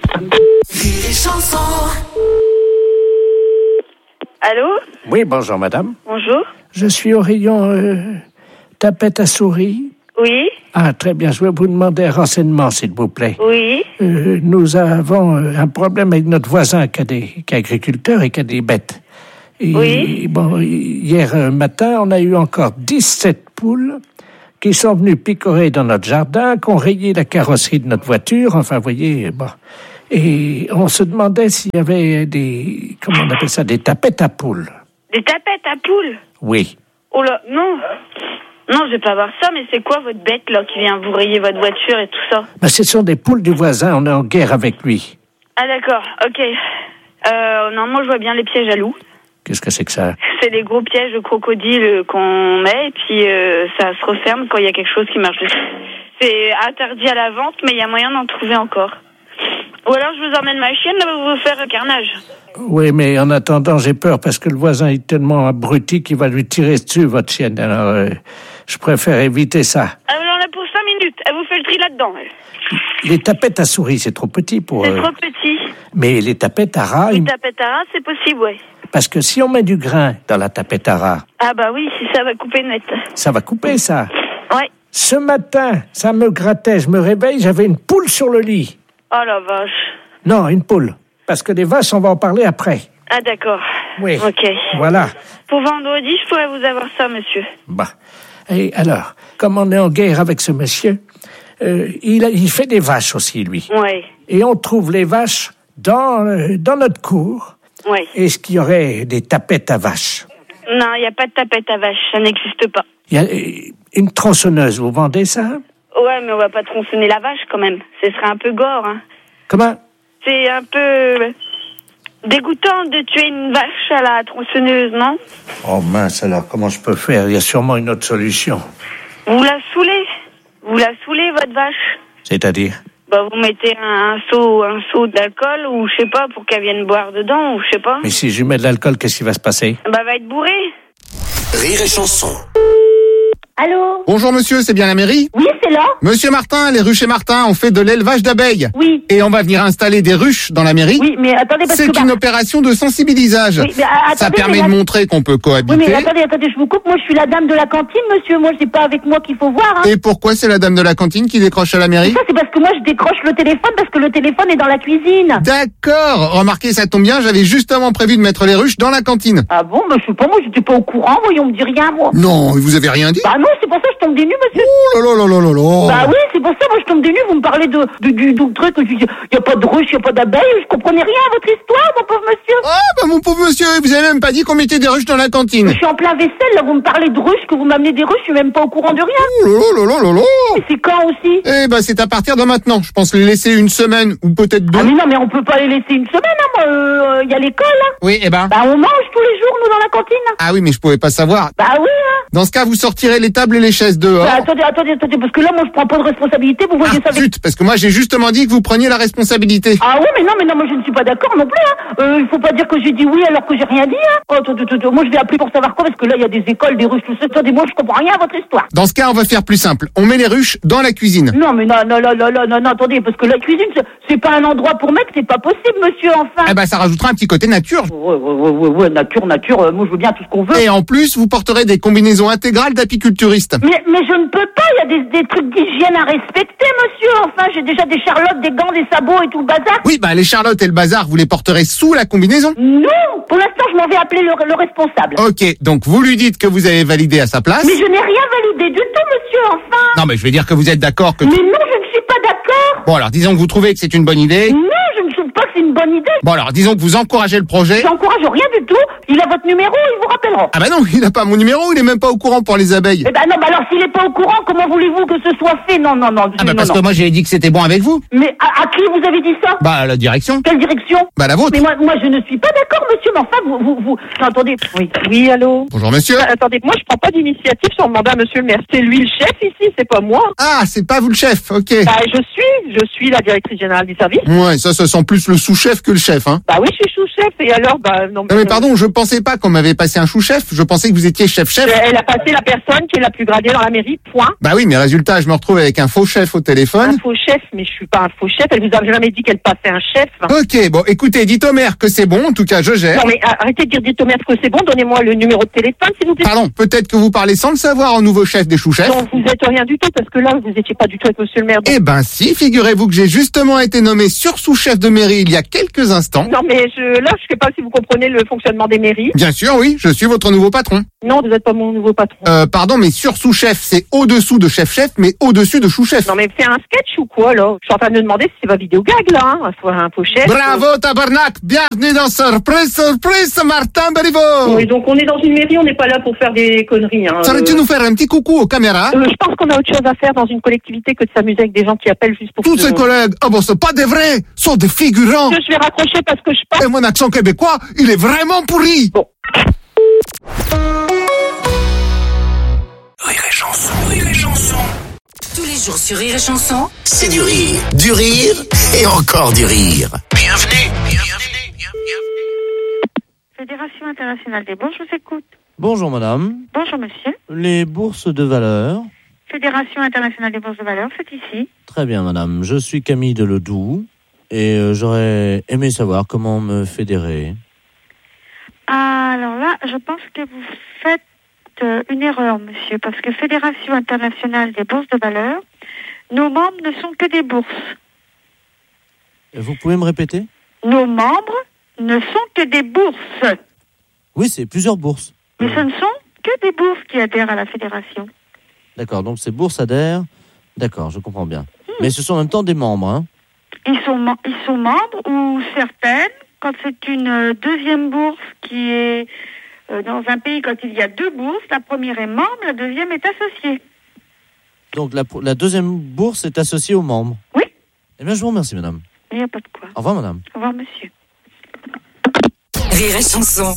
Allô? Oui, bonjour madame. Bonjour. Je suis au rayon tapette à souris. Oui. Ah, très bien. Je vais vous demander un renseignement, s'il vous plaît. Oui. Nous avons un problème avec notre voisin qui est agriculteur et qui a des bêtes. Et, Oui. Bon, hier matin, on a eu encore 17 poules qui sont venues picorer dans notre jardin, qui ont rayé la carrosserie de notre voiture. Enfin, vous voyez, bon. Et on se demandait s'il y avait des... Comment on appelle ça? Des tapettes à poules. Des tapettes à poules? Oui. Oh là, non. Non, je vais pas voir ça, mais c'est quoi votre bête, là, qui vient vous rayer votre voiture et tout ça? Ben, ce sont des poules du voisin. On est en guerre avec lui. Ah, d'accord, ok. Non, moi, je vois bien les pièges à loups. Qu'est-ce que c'est que ça? C'est des gros pièges de crocodile qu'on met, et puis ça se referme quand il y a quelque chose qui marche dessus. C'est interdit à la vente, mais il y a moyen d'en trouver encore. Ou alors, je vous emmène ma chienne, là, vous faire un carnage. Oui, mais en attendant, j'ai peur parce que le voisin est tellement abruti qu'il va lui tirer dessus, votre chienne. Alors, je préfère éviter ça. Alors, on a pour 5 minutes. Elle vous fait le tri là-dedans. Les tapettes à souris, c'est trop petit pour... C'est trop petit. Mais les tapettes à rats... Les tapettes à rats, c'est possible, ouais. Parce que si on met du grain dans la tapette à rats... Ah bah oui, si ça va couper net. Ça va couper, ça. Ouais. Ce matin, ça me grattait. Je me réveille, j'avais une poule sur le lit. Oh la vache. Non, une poule. Parce que les vaches, on va en parler après. Ah d'accord. Oui. Ok. Voilà. Pour vendredi, je pourrais vous avoir ça, monsieur. Bah. Et alors, comme on est en guerre avec ce monsieur, il fait des vaches aussi, lui. Ouais. Et on trouve les vaches dans notre cour. Ouais. Est-ce qu'il y aurait des tapettes à vaches? Non, il n'y a pas de tapette à vache, ça n'existe pas. Il y a une tronçonneuse, vous vendez ça? Ouais, mais on va pas tronçonner la vache quand même. Ce serait un peu gore, hein. Comment? C'est un peu dégoûtant de tuer une vache à la tronçonneuse, non? Oh mince, alors comment je peux faire? Il y a sûrement une autre solution. Vous la saoulez. Vous la saoulez, votre vache. C'est-à-dire? Bah, vous mettez un seau d'alcool, ou je sais pas, pour qu'elle vienne boire dedans, ou je sais pas. Mais si je lui mets de l'alcool, qu'est-ce qui va se passer? Bah, elle va être bourrée. Rire et chanson. Allô? Bonjour monsieur, c'est bien la mairie? Oui, c'est là. Monsieur Martin, les ruches et Martin ont fait de l'élevage d'abeilles. Oui. Et on va venir installer des ruches dans la mairie. Oui, mais attendez, parce que... C'est une opération de sensibilisage. Oui, mais ça attendez, permet de montrer qu'on peut cohabiter. Oui, mais attendez, je vous coupe. Moi, je suis la dame de la cantine, monsieur. Moi, c'est pas avec moi qu'il faut voir, hein. Et pourquoi c'est la dame de la cantine qui décroche à la mairie? Ça, c'est parce que moi, je décroche le téléphone parce que le téléphone est dans la cuisine. D'accord. Remarquez, ça tombe bien, j'avais justement prévu de mettre les ruches dans la cantine. Ah bon? Bah, je sais pas, moi, j'étais pas au courant. Voyons, on me dit rien, moi. Non, vous avez rien dit? Bah non, c'est pour ça que je tombe des nues, monsieur. Oh là là là là là. Bah oui, c'est pour ça, moi, je tombe des nues. Vous me parlez du truc. Il y a pas de ruches, il y a pas d'abeilles. Je comprenais rien à votre histoire, mon pauvre monsieur. Ah, bah mon pauvre monsieur, vous avez même pas dit qu'on mettait des ruches dans la cantine. Je suis en plein vaisselle, là, vous me parlez de ruches, que vous m'amenez des ruches, je suis même pas au courant de rien. Oh là là là là là. Mais c'est quand aussi? Eh bah c'est à partir de maintenant. Je pense les laisser une semaine ou peut-être deux. Ah mais non, mais on peut pas les laisser une semaine, hein, moi, y a l'école, hein. Oui, eh ben. Bah on mange tous les jours, nous, dans la cantine. Ah oui, mais je pouvais pas savoir. Bah oui, hein. Dans ce cas, vous sortirez les tables et les chaises dehors. Bah attendez, parce que là, moi, je prends pas de responsabilité, vous voyez ça avec... Zut, parce que moi, j'ai justement dit que vous preniez la responsabilité. Ah oui, mais non, moi, je ne suis pas d'accord non plus, hein. Il faut pas dire que j'ai dit oui alors que j'ai rien dit, hein. Oh, attendez, moi, je vais appeler pour savoir quoi, parce que là, il y a des écoles, des ruches, tout ça. Attendez, moi, je comprends rien à votre histoire. Dans ce cas, on va faire plus simple. On met les ruches dans la cuisine. Non, mais non, attendez, parce que la cuisine, c'est pas un endroit pour mettre, c'est pas possible, monsieur, enfin. Eh ben, ça rajoutera un petit côté nature. Ouais, nature, moi, je veux bien tout ce qu'on veut. Et en plus, vous porterez des combinaisons intégrales d'apiculturistes. Mais je ne peux pas, il y a des trucs d'hygiène à respecter, monsieur, enfin, j'ai déjà des charlottes, des gants, des sabots et tout le bazar. Oui, bah, les charlottes et le bazar, vous les porterez sous la combinaison? Non, pour l'instant, je m'en vais appeler le responsable. Ok, donc vous lui dites que vous avez validé à sa place. Mais je n'ai rien validé du tout, monsieur, enfin. Non, mais je vais dire que vous êtes d'accord que... Mais non, je ne suis pas d'accord. Bon, alors, disons que vous trouvez que c'est une bonne idée. Non, je ne trouve pas que c'est une bonne idée. Bon, alors, disons que vous encouragez le projet. J'encourage rien du tout. Il a votre numéro, il vous rappellera. Ah bah non, il n'a pas mon numéro, il est même pas au courant pour les abeilles. Eh ben non, bah alors s'il est pas au courant, comment voulez-vous que ce soit fait? Non. Ah bah parce que moi j'ai dit que c'était bon avec vous. Mais à qui vous avez dit ça? Bah à la direction. Quelle direction? Bah la vôtre. Mais moi je ne suis pas d'accord, monsieur, mais enfin vous... Non, attendez. Oui, allô? Bonjour monsieur. Attendez, moi je prends pas d'initiative sur le mandat, monsieur le maire. C'est lui le chef ici, c'est pas moi. Ah, c'est pas vous le chef, ok. Bah je suis la directrice générale du service. Ouais, ça sent plus le sous-chef que le chef, hein. Bah oui, je suis sous-chef, et alors, bah non... Non mais pardon, je pensais pas qu'on m'avait passé un chef, je pensais que vous étiez chef. Elle a passé la personne qui est la plus gradée dans la mairie, point. Bah oui, mais résultat, je me retrouve avec un faux chef au téléphone. Un faux chef, mais je suis pas un faux chef, elle vous a jamais dit qu'elle passait un chef. Ok, bon, écoutez, dites au maire que c'est bon, en tout cas, je gère. Non mais arrêtez de dire dites au maire que c'est bon, donnez-moi le numéro de téléphone s'il vous plaît. Pardon, peut-être que vous parlez sans le savoir au nouveau chef des chefs. Non, vous êtes rien du tout, parce que là, vous étiez pas du tout avec monsieur le maire. Eh ben si, figurez-vous que j'ai justement été nommé sous-chef de mairie il y a quelques instants. Non mais je sais pas si vous comprenez le fonctionnement des mairies. Bien sûr, oui, je suis votre nouveau patron. Non, vous n'êtes pas mon nouveau patron. Pardon, mais sous-chef, c'est au-dessous de chef-chef, mais au-dessus de chef. Non mais c'est un sketch ou quoi là? Je suis en train de me demander si c'est pas vidéo gag là, hein, un faux chef. Bravo tabarnak, bienvenue dans Surprise, Martin Beriveau. Oui, donc on est dans une mairie, on n'est pas là pour faire des conneries. Hein. Saurais-tu nous faire un petit coucou aux caméras? Je pense qu'on a autre chose à faire dans une collectivité que de s'amuser avec des gens qui appellent juste pour... Tous ces collègues, c'est pas des vrais, sont des figurants. Je vais raccrocher parce que je pense... Et mon accent québécois, il est vraiment pourri. Bon. Rire et chanson, rire et chanson. Tous les jours sur Rire et Chanson, C'est du rire et encore du rire. Bienvenue. Fédération internationale des bourses, je vous écoute. Bonjour madame. Bonjour monsieur. Les bourses de valeur. Fédération internationale des bourses de valeur, c'est ici. Très bien madame, je suis Camille Deledoux et j'aurais aimé savoir comment me fédérer. Alors là, je pense que vous faites une erreur monsieur, parce que Fédération internationale des bourses de valeur, nos membres ne sont que des bourses. Vous pouvez me répéter? Nos membres ne sont que des bourses. Oui, c'est plusieurs bourses. Mais ce ne sont que des bourses qui adhèrent à la fédération. D'accord, donc ces bourses adhèrent. D'accord, je comprends bien. Mais ce sont en même temps des membres, hein? Ils sont membres, ou certaines, quand c'est une deuxième bourse qui est dans un pays, quand il y a deux bourses, la première est membre, la deuxième est associée. Donc la deuxième bourse est associée aux membres? Oui. Eh bien, je vous remercie, madame. Il n'y a pas de quoi. Au revoir, madame. Au revoir, monsieur. Rire et Chanson.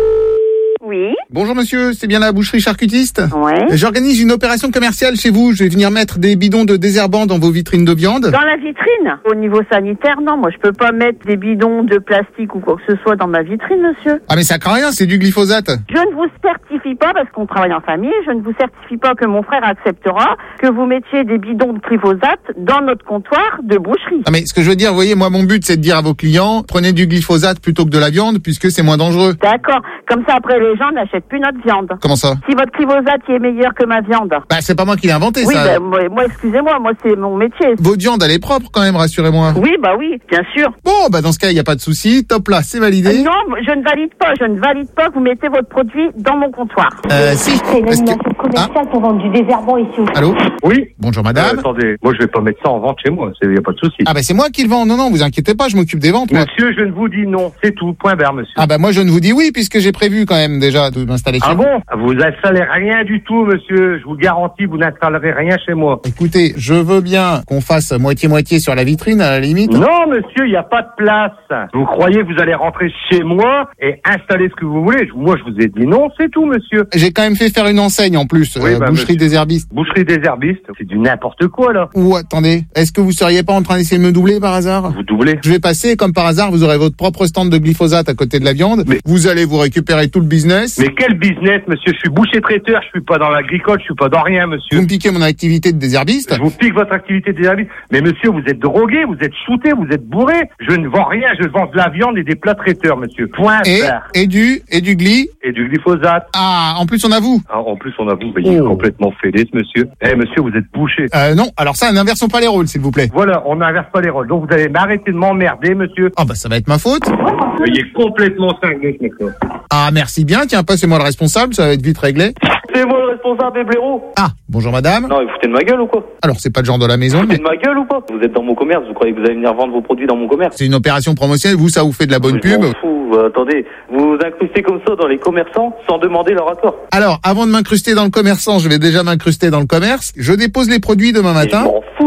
Oui. Bonjour monsieur, c'est bien la boucherie charcutiste? Ouais. J'organise une opération commerciale chez vous. Je vais venir mettre des bidons de désherbant dans vos vitrines de viande. Dans la vitrine? Au niveau sanitaire, non. Moi, je peux pas mettre des bidons de plastique ou quoi que ce soit dans ma vitrine, monsieur. Ah mais ça craint rien, c'est du glyphosate. Je ne vous certifie pas, parce qu'on travaille en famille, je ne vous certifie pas que mon frère acceptera que vous mettiez des bidons de glyphosate dans notre comptoir de boucherie. Ah mais ce que je veux dire, vous voyez, moi mon but c'est de dire à vos clients, prenez du glyphosate plutôt que de la viande, puisque c'est moins dangereux. D'accord. Comme ça, après, les gens n'achètent plus notre viande. Comment ça? Si votre glyphosate est meilleur que ma viande. Bah c'est pas moi qui l'ai inventé, oui, ça. Oui, moi, excusez-moi, moi c'est mon métier. Votre viande, elle est propre quand même, rassurez-moi. Oui, oui, bien sûr. Bon, bah dans ce cas, il n'y a pas de souci. Top là, c'est validé. Non, je ne valide pas. Je ne valide pas que vous mettez votre produit dans mon comptoir. Si. C'est une animation commerciale pour vendre du désherbant ici. Allô? Oui. Bonjour madame. Attendez, moi je vais pas mettre ça en vente chez moi, il n'y a pas de souci. Ah bah c'est moi qui le vends. Non, vous inquiétez pas, je m'occupe des ventes. Moi. Monsieur, je ne vous dis non, c'est tout, point barre, monsieur. Ah bah moi je ne vous dis oui, puisque j'ai prévu quand même déjà de m'installer chez vous. Ah bon? Vous installez rien du tout, monsieur. Je vous garantis, vous n'installerez rien chez moi. Écoutez, je veux bien qu'on fasse moitié-moitié sur la vitrine, à la limite. Non, monsieur, il n'y a pas de place. Vous croyez que vous allez rentrer chez moi et installer ce que vous voulez? Moi, je vous ai dit non, c'est tout, monsieur. J'ai quand même fait faire une enseigne en plus, boucherie désherbiste. Boucherie désherbiste, c'est du n'importe quoi, là. Ou attendez, est-ce que vous seriez pas en train d'essayer de me doubler par hasard? Vous doublez? Je vais passer, comme par hasard, vous aurez votre propre stand de glyphosate à côté de la viande. Mais vous allez vous récupérer tout le business. Mais quel business, monsieur? Je suis boucher traiteur, je suis pas dans l'agricole, je suis pas dans rien, monsieur. Vous me piquez mon activité de désherbiste? Je vous pique votre activité de désherbiste. Mais monsieur, vous êtes drogué, vous êtes shooté, vous êtes bourré. Je ne vends rien, je vends de la viande et des plats traiteurs, monsieur. Point. Et du gly? Et du glyphosate. Ah, en plus on avoue. Ah, en plus on avoue, il est complètement fêlé, ce monsieur. Monsieur, vous êtes bouché. Non, alors ça, n'inversons pas les rôles, s'il vous plaît. Voilà, on n'inverse pas les rôles. Donc vous allez m'arrêter de m'emmerder, monsieur. Ah bah ça va être ma faute. Il est complètement cinglé, ce mec-là. Ah merci bien, tiens, passez-moi le responsable, ça va être vite réglé. C'est moi le responsable, blaireau. Ah, bonjour madame. Non, vous foutez de ma gueule ou quoi? Alors c'est pas le genre de la maison, Vous foutez de ma gueule ou pas? Vous êtes dans mon commerce, vous croyez que vous allez venir vendre vos produits dans mon commerce? C'est une opération promotionnelle, vous ça vous fait de la bonne pub. Je m'en fous. Attendez, vous vous incrustez comme ça dans les commerçants sans demander leur accord. Alors, avant de m'incruster dans le commerçant, je vais déjà m'incruster dans le commerce. Je dépose les produits demain matin. Je m'en fous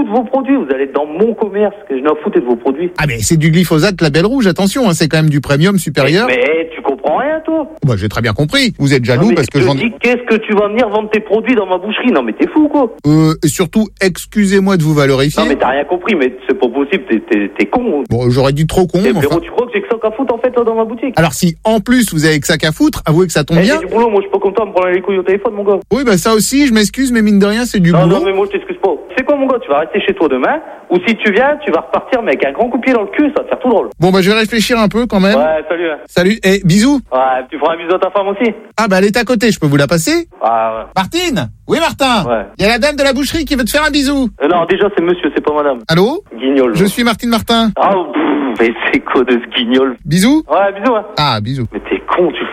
de vos produits. Vous allez dans mon commerce, que je n'en foutais de vos produits. Ah mais c'est du glyphosate label rouge, attention, hein, c'est quand même du premium supérieur. Mais tu comprends rien, toi. Bah j'ai très bien compris. Vous êtes jaloux parce que je dis, qu'est-ce que tu vas venir vendre tes produits dans ma boucherie? Non mais t'es fou, quoi. Et surtout, excusez-moi de vous valorifier. Non mais t'as rien compris, mais c'est pas possible, t'es con. Bon, j'aurais dit trop con. Frérot, tu crois que j'ai que ça qu'à foutre en fait là dans ma boutique? Alors si en plus vous avez que ça qu'à foutre, avouez que ça tombe bien. J'ai du boulot, moi je suis pas content de me prendre les couilles au téléphone, mon gars. Oui, bah ça aussi, je m'excuse, mais mine de rien, c'est du boulot. Non mais moi je t'excuse pas. C'est quoi, mon gars? Tu vas rester chez toi demain, ou si tu viens, tu vas repartir mais avec un grand coup de pied dans le cul, ça va te faire tout drôle. Bon bah je vais réfléchir un peu quand même. Ouais, salut. Salut, et bisous. Ouais, tu feras un bisou à ta femme aussi. Ah bah elle est à côté, je peux vous la passer? Ah ouais. Martine? Oui Martin? Ouais. Il y a la dame de la boucherie qui veut te faire un bisou. Non, déjà c'est monsieur, c'est pas madame. Allô? Guignol. Je suis Martine Martin. Ah, mais c'est quoi de ce guignol? Bisous? Ouais, bisous. Hein. Ah, bisous. Mais t'es con, tu...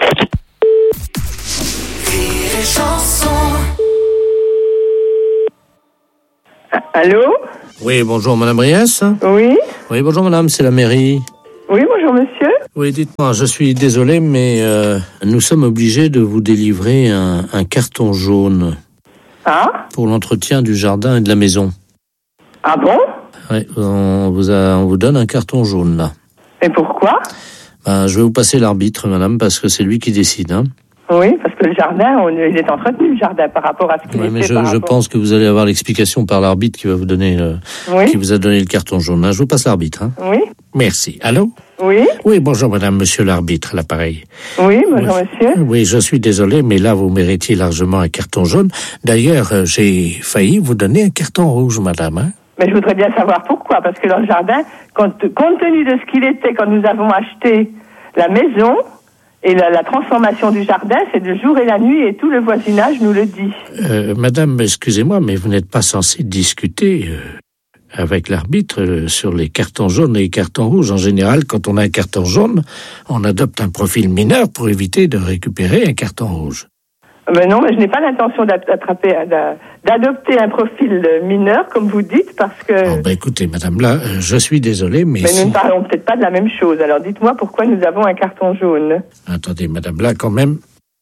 Allô? Oui, bonjour, Madame Briès. Oui? Oui, bonjour, Madame, c'est la mairie. Oui, bonjour, monsieur. Oui, dites-moi, je suis désolé, mais nous sommes obligés de vous délivrer un carton jaune. Ah? Pour l'entretien du jardin et de la maison. Ah bon? Oui, on vous donne un carton jaune, là. Et pourquoi? Je vais vous passer l'arbitre, madame, parce que c'est lui qui décide, hein. Oui, parce que le jardin, il est entretenu, le jardin, par rapport à ce qu'il Oui, mais était. je pense que vous allez avoir l'explication par l'arbitre qui va vous donner, qui vous a donné le carton jaune. Hein. Je vous passe l'arbitre, hein. Oui. Merci. Allô? Oui. Oui, bonjour, madame, monsieur l'arbitre, à l'appareil. Oui, bonjour, monsieur. Oui, je suis désolé, mais là, vous méritiez largement un carton jaune. D'ailleurs, j'ai failli vous donner un carton rouge, madame, hein. Mais je voudrais bien savoir pourquoi, parce que dans le jardin, compte tenu de ce qu'il était quand nous avons acheté la maison, et la transformation du jardin, c'est le jour et la nuit, et tout le voisinage nous le dit. Madame, excusez-moi, mais vous n'êtes pas censée discuter avec l'arbitre sur les cartons jaunes et les cartons rouges. En général, quand on a un carton jaune, on adopte un profil mineur pour éviter de récupérer un carton rouge. Ben non, mais je n'ai pas l'intention d'adopter un profil mineur, comme vous dites, parce que... Oh, écoutez, madame, là, je suis désolé, mais... Mais nous ne parlons peut-être pas de la même chose. Alors dites-moi pourquoi nous avons un carton jaune. Attendez, madame, là, quand même...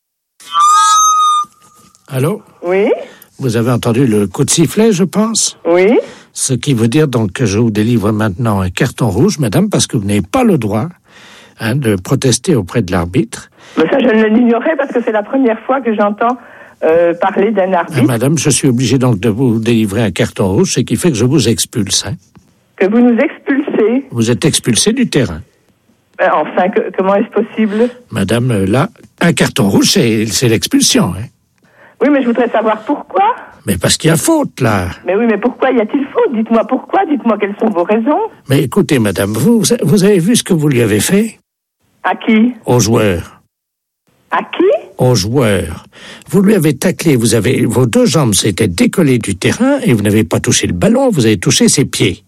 Allô? Oui? Vous avez entendu le coup de sifflet, je pense? Oui? Ce qui veut dire donc que je vous délivre maintenant un carton rouge, madame, parce que vous n'avez pas le droit de protester auprès de l'arbitre. Mais ça, je ne l'ignorais parce que c'est la première fois que j'entends parler d'un arbitre. Madame, je suis obligé donc de vous délivrer un carton rouge, ce qui fait que je vous expulse. Hein. Que vous nous expulsez? Vous êtes expulsé du terrain. Enfin, comment est-ce possible? Madame, là, un carton rouge, c'est l'expulsion. Hein. Oui, mais je voudrais savoir pourquoi. Mais parce qu'il y a faute, là. Mais oui, mais pourquoi y a-t-il faute? Dites-moi pourquoi, dites-moi quelles sont vos raisons. Mais écoutez, madame, vous avez vu ce que vous lui avez fait? À qui? Au joueur. À qui? Au joueur. Vous lui avez taclé, vos deux jambes s'étaient décollées du terrain et vous n'avez pas touché le ballon, vous avez touché ses pieds.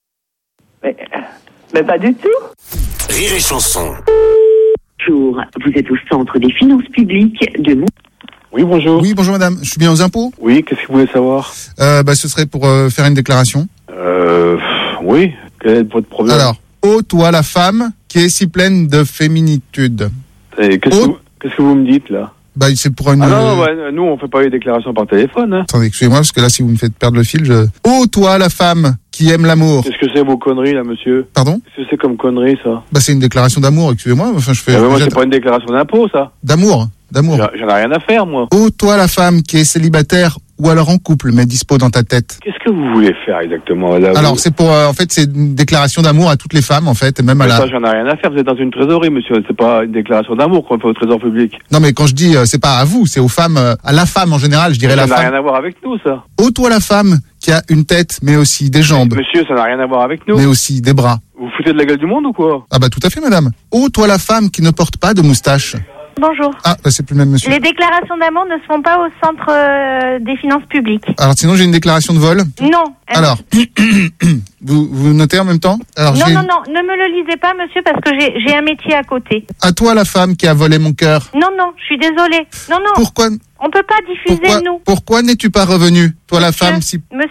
Mais pas du tout. Rire et chanson. Bonjour, vous êtes au centre des finances publiques de Mont... Oui, bonjour. Oui, bonjour madame. Je suis bien aux impôts? Oui, qu'est-ce que vous voulez savoir? Ce serait pour faire une déclaration. Oui, quel est votre problème? Alors, ô toi la femme qui est si pleine de féminitude. Qu'est-ce que vous me dites là? C'est pour une... Ah non, nous on fait pas les déclarations par téléphone. Hein. Attendez, excusez-moi, parce que là si vous me faites perdre le fil, ô toi la femme qui aime l'amour. Qu'est-ce que c'est vos conneries là, monsieur? Pardon? Qu'est-ce que c'est comme conneries ça? C'est une déclaration d'amour, excusez-moi. Enfin, je fais... moi c'est pas une déclaration d'impôt ça. D'amour. J'en ai rien à faire moi. Ô toi la femme qui est célibataire ou alors en couple, mais dispo dans ta tête. Qu'est-ce que vous voulez faire exactement là? Alors c'est pour, en fait, c'est une déclaration d'amour à toutes les femmes en fait, et même à la... Ça, j'en ai rien à faire. Vous êtes dans une trésorerie, monsieur. C'est pas une déclaration d'amour qu'on fait au trésor public. Non, mais quand je dis, c'est pas à vous, c'est aux femmes, à la femme en général, je dirais la femme. Ça n'a rien à voir avec nous, ça. Ô toi la femme qui a une tête, mais aussi des jambes. Monsieur, ça n'a rien à voir avec nous. Mais aussi des bras. Vous foutez de la gueule du monde ou quoi? Ah tout à fait, madame. Ô toi la femme qui ne porte pas de moustache. Bonjour. Ah, c'est plus le même monsieur. Les déclarations d'amour ne se font pas au centre des finances publiques. Alors sinon j'ai une déclaration de vol. Non. Alors, vous notez en même temps? Alors, non, ne me le lisez pas, monsieur, parce que j'ai un métier à côté. À toi la femme qui a volé mon cœur. Non, je suis désolée. Non. Pourquoi? On peut pas diffuser, nous. Pourquoi n'es-tu pas revenu, toi la femme si... Monsieur,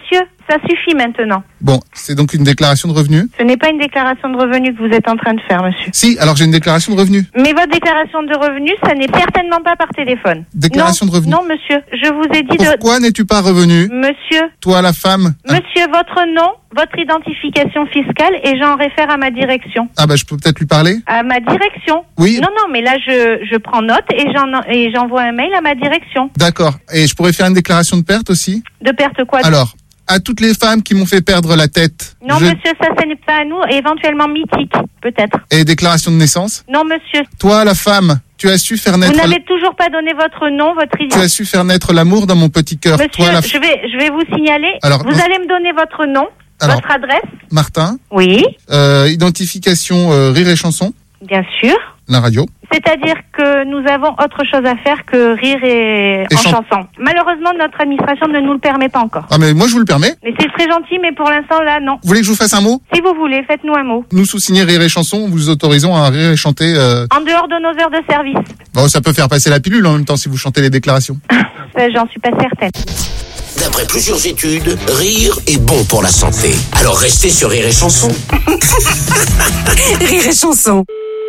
Ça suffit maintenant. Bon, c'est donc une déclaration de revenus? Ce n'est pas une déclaration de revenus que vous êtes en train de faire, monsieur. Si, alors j'ai une déclaration de revenus. Mais votre déclaration de revenus, ça n'est certainement pas par téléphone. Déclaration de revenus? Non, monsieur. Je vous ai dit Pourquoi n'es-tu pas revenu? Monsieur. Toi, la femme. Monsieur, votre nom, votre identification fiscale, et j'en réfère à ma direction. Ah bah je peux peut-être lui parler? À ma direction? Oui. Non, mais là, je prends note et j'envoie un mail à ma direction. D'accord. Et je pourrais faire une déclaration de perte aussi? De perte quoi? Alors, à toutes les femmes qui m'ont fait perdre la tête. Non, monsieur, ça n'est pas à nous, éventuellement mythique, peut-être. Et déclaration de naissance? Non, monsieur. Toi, la femme, tu as su faire naître... Vous n'avez toujours pas donné votre nom, votre Tu as su faire naître l'amour dans mon petit cœur. Monsieur, Toi, je vais vous signaler. Alors, vous allez me donner votre nom, votre adresse. Martin. Oui. Identification Rire et Chanson. Bien sûr. La radio. C'est-à-dire que nous avons autre chose à faire que rire et en chanson. Malheureusement, notre administration ne nous le permet pas encore. Ah mais moi je vous le permets. Mais c'est très gentil, mais pour l'instant là, non. Vous voulez que je vous fasse un mot? Si vous voulez, faites-nous un mot. Nous sous-signés Rire et Chanson, vous autorisons à rire et chanter... En dehors de nos heures de service. Bon, ça peut faire passer la pilule en même temps si vous chantez les déclarations. Ça, j'en suis pas certaine. D'après plusieurs études, rire est bon pour la santé. Alors restez sur Rire et Chanson. Rire et Chanson.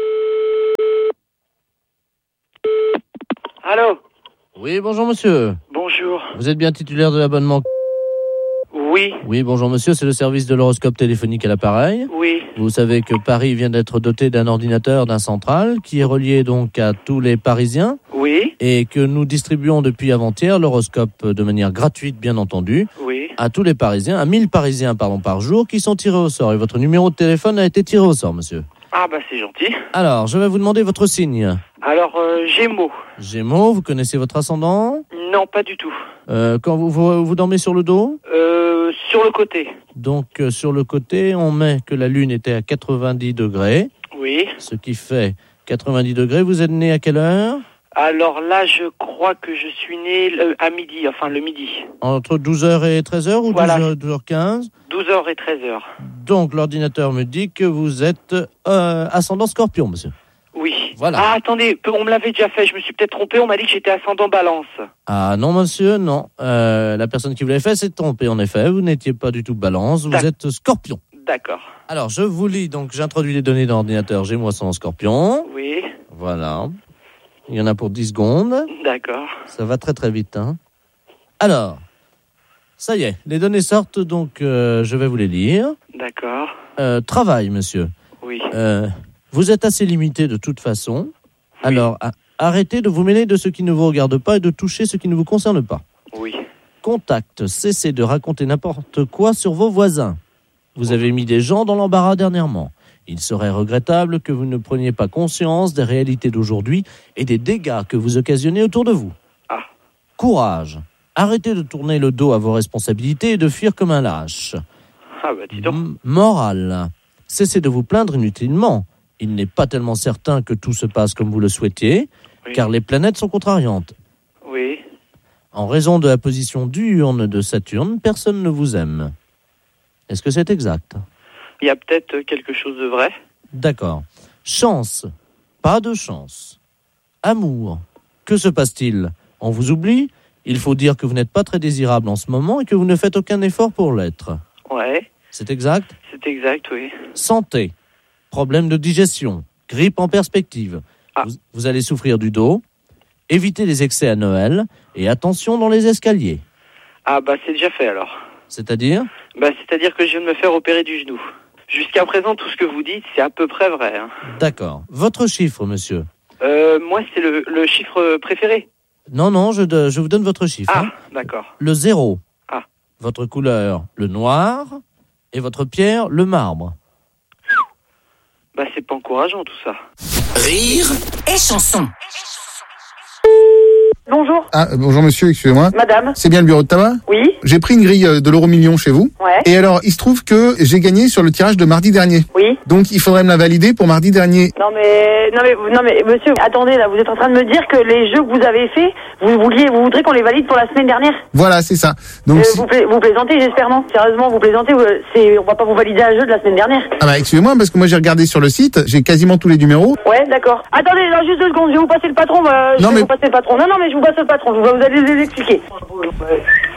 Allô? Oui, bonjour monsieur. Bonjour. Vous êtes bien titulaire de l'abonnement? Oui. Oui, bonjour monsieur, c'est le service de l'horoscope téléphonique à l'appareil. Oui. Vous savez que Paris vient d'être doté d'un ordinateur, d'un central, qui est relié donc à tous les Parisiens. Oui. Et que nous distribuons depuis avant-hier l'horoscope de manière gratuite, bien entendu. Oui. À tous les Parisiens, à 1000 Parisiens par jour, qui sont tirés au sort. Et votre numéro de téléphone a été tiré au sort, monsieur. Ah bah c'est gentil. Alors, je vais vous demander votre signe. Alors, Gémeaux. Gémeaux, vous connaissez votre ascendant? Non, pas du tout. Quand vous dormez sur le dos? Sur le côté. Donc, sur le côté, on met que la Lune était à 90 degrés. Oui. Ce qui fait 90 degrés. Vous êtes né à quelle heure? Alors là, je crois que je suis né à midi, enfin le midi. Entre 12h et 13h ou voilà. 12h15? 12h et 13h. Donc, l'ordinateur me dit que vous êtes ascendant Scorpion, monsieur. Oui. Voilà. Ah, attendez, on me l'avait déjà fait, je me suis peut-être trompé, on m'a dit que j'étais ascendant Balance. Ah non, monsieur, non. La personne qui vous l'avait fait s'est trompée, en effet. Vous n'étiez pas du tout Balance, vous êtes Scorpion. D'accord. Alors, je vous lis, donc j'introduis les données dans l'ordinateur. J'ai moi ascendant Scorpion. Oui. Voilà. Il y en a pour 10 secondes. D'accord. Ça va très très vite, hein. Alors, ça y est, les données sortent, donc je vais vous les lire. D'accord. Travail, monsieur. Oui. Vous êtes assez limité de toute façon. Oui. Alors, arrêtez de vous mêler de ce qui ne vous regarde pas et de toucher ce qui ne vous concerne pas. Oui. Contact, cessez de raconter n'importe quoi sur vos voisins. Vous avez mis des gens dans l'embarras dernièrement. Il serait regrettable que vous ne preniez pas conscience des réalités d'aujourd'hui et des dégâts que vous occasionnez autour de vous. Ah. Courage. Arrêtez de tourner le dos à vos responsabilités et de fuir comme un lâche. Ah bah dis donc. Morale. Cessez de vous plaindre inutilement. Il n'est pas tellement certain que tout se passe comme vous le souhaitiez, oui. Car les planètes sont contrariantes. Oui. En raison de la position diurne de Saturne, personne ne vous aime. Est-ce que c'est exact ? Il y a peut-être quelque chose de vrai. D'accord. Chance. Pas de chance. Amour. Que se passe-t-il ? On vous oublie ? Il faut dire que vous n'êtes pas très désirable en ce moment et que vous ne faites aucun effort pour l'être. Ouais. C'est exact ? C'est exact, oui. Santé. Problème de digestion. Grippe en perspective. Ah. Vous allez souffrir du dos. Évitez les excès à Noël. Et attention dans les escaliers. Ah bah c'est déjà fait alors. C'est-à-dire ? Bah c'est-à-dire que je viens de me faire opérer du genou. Jusqu'à présent, tout ce que vous dites, c'est à peu près vrai. Hein. D'accord. Votre chiffre, monsieur ? Moi, c'est le chiffre préféré. Non, je vous donne votre chiffre. Ah, hein. d'accord. Le 0. Ah. Votre couleur, le noir. Et votre pierre, le marbre. Bah, c'est pas encourageant, tout ça. Rire et chanson. Bonjour. Ah, bonjour monsieur, excusez-moi. Madame. C'est bien le bureau de tabac ? Oui. J'ai pris une grille de l'euro-million chez vous. Ouais. Et alors, il se trouve que j'ai gagné sur le tirage de mardi dernier. Oui. Donc, il faudrait me la valider pour mardi dernier. Non mais, monsieur, attendez, là, vous êtes en train de me dire que les jeux que vous avez faits, vous voudrez qu'on les valide pour la semaine dernière ? Voilà, c'est ça. Donc, vous plaisantez, j'espère, non ? Sérieusement, vous plaisantez, on va pas vous valider un jeu de la semaine dernière. Ah bah, excusez-moi, parce que moi, j'ai regardé sur le site, j'ai quasiment tous les numéros. Ouais, d'accord. Attendez, là, juste 2 secondes, je vais vous passer le patron, vous passer le patron. Non, mais je vous passe le patron, vous allez les expliquer.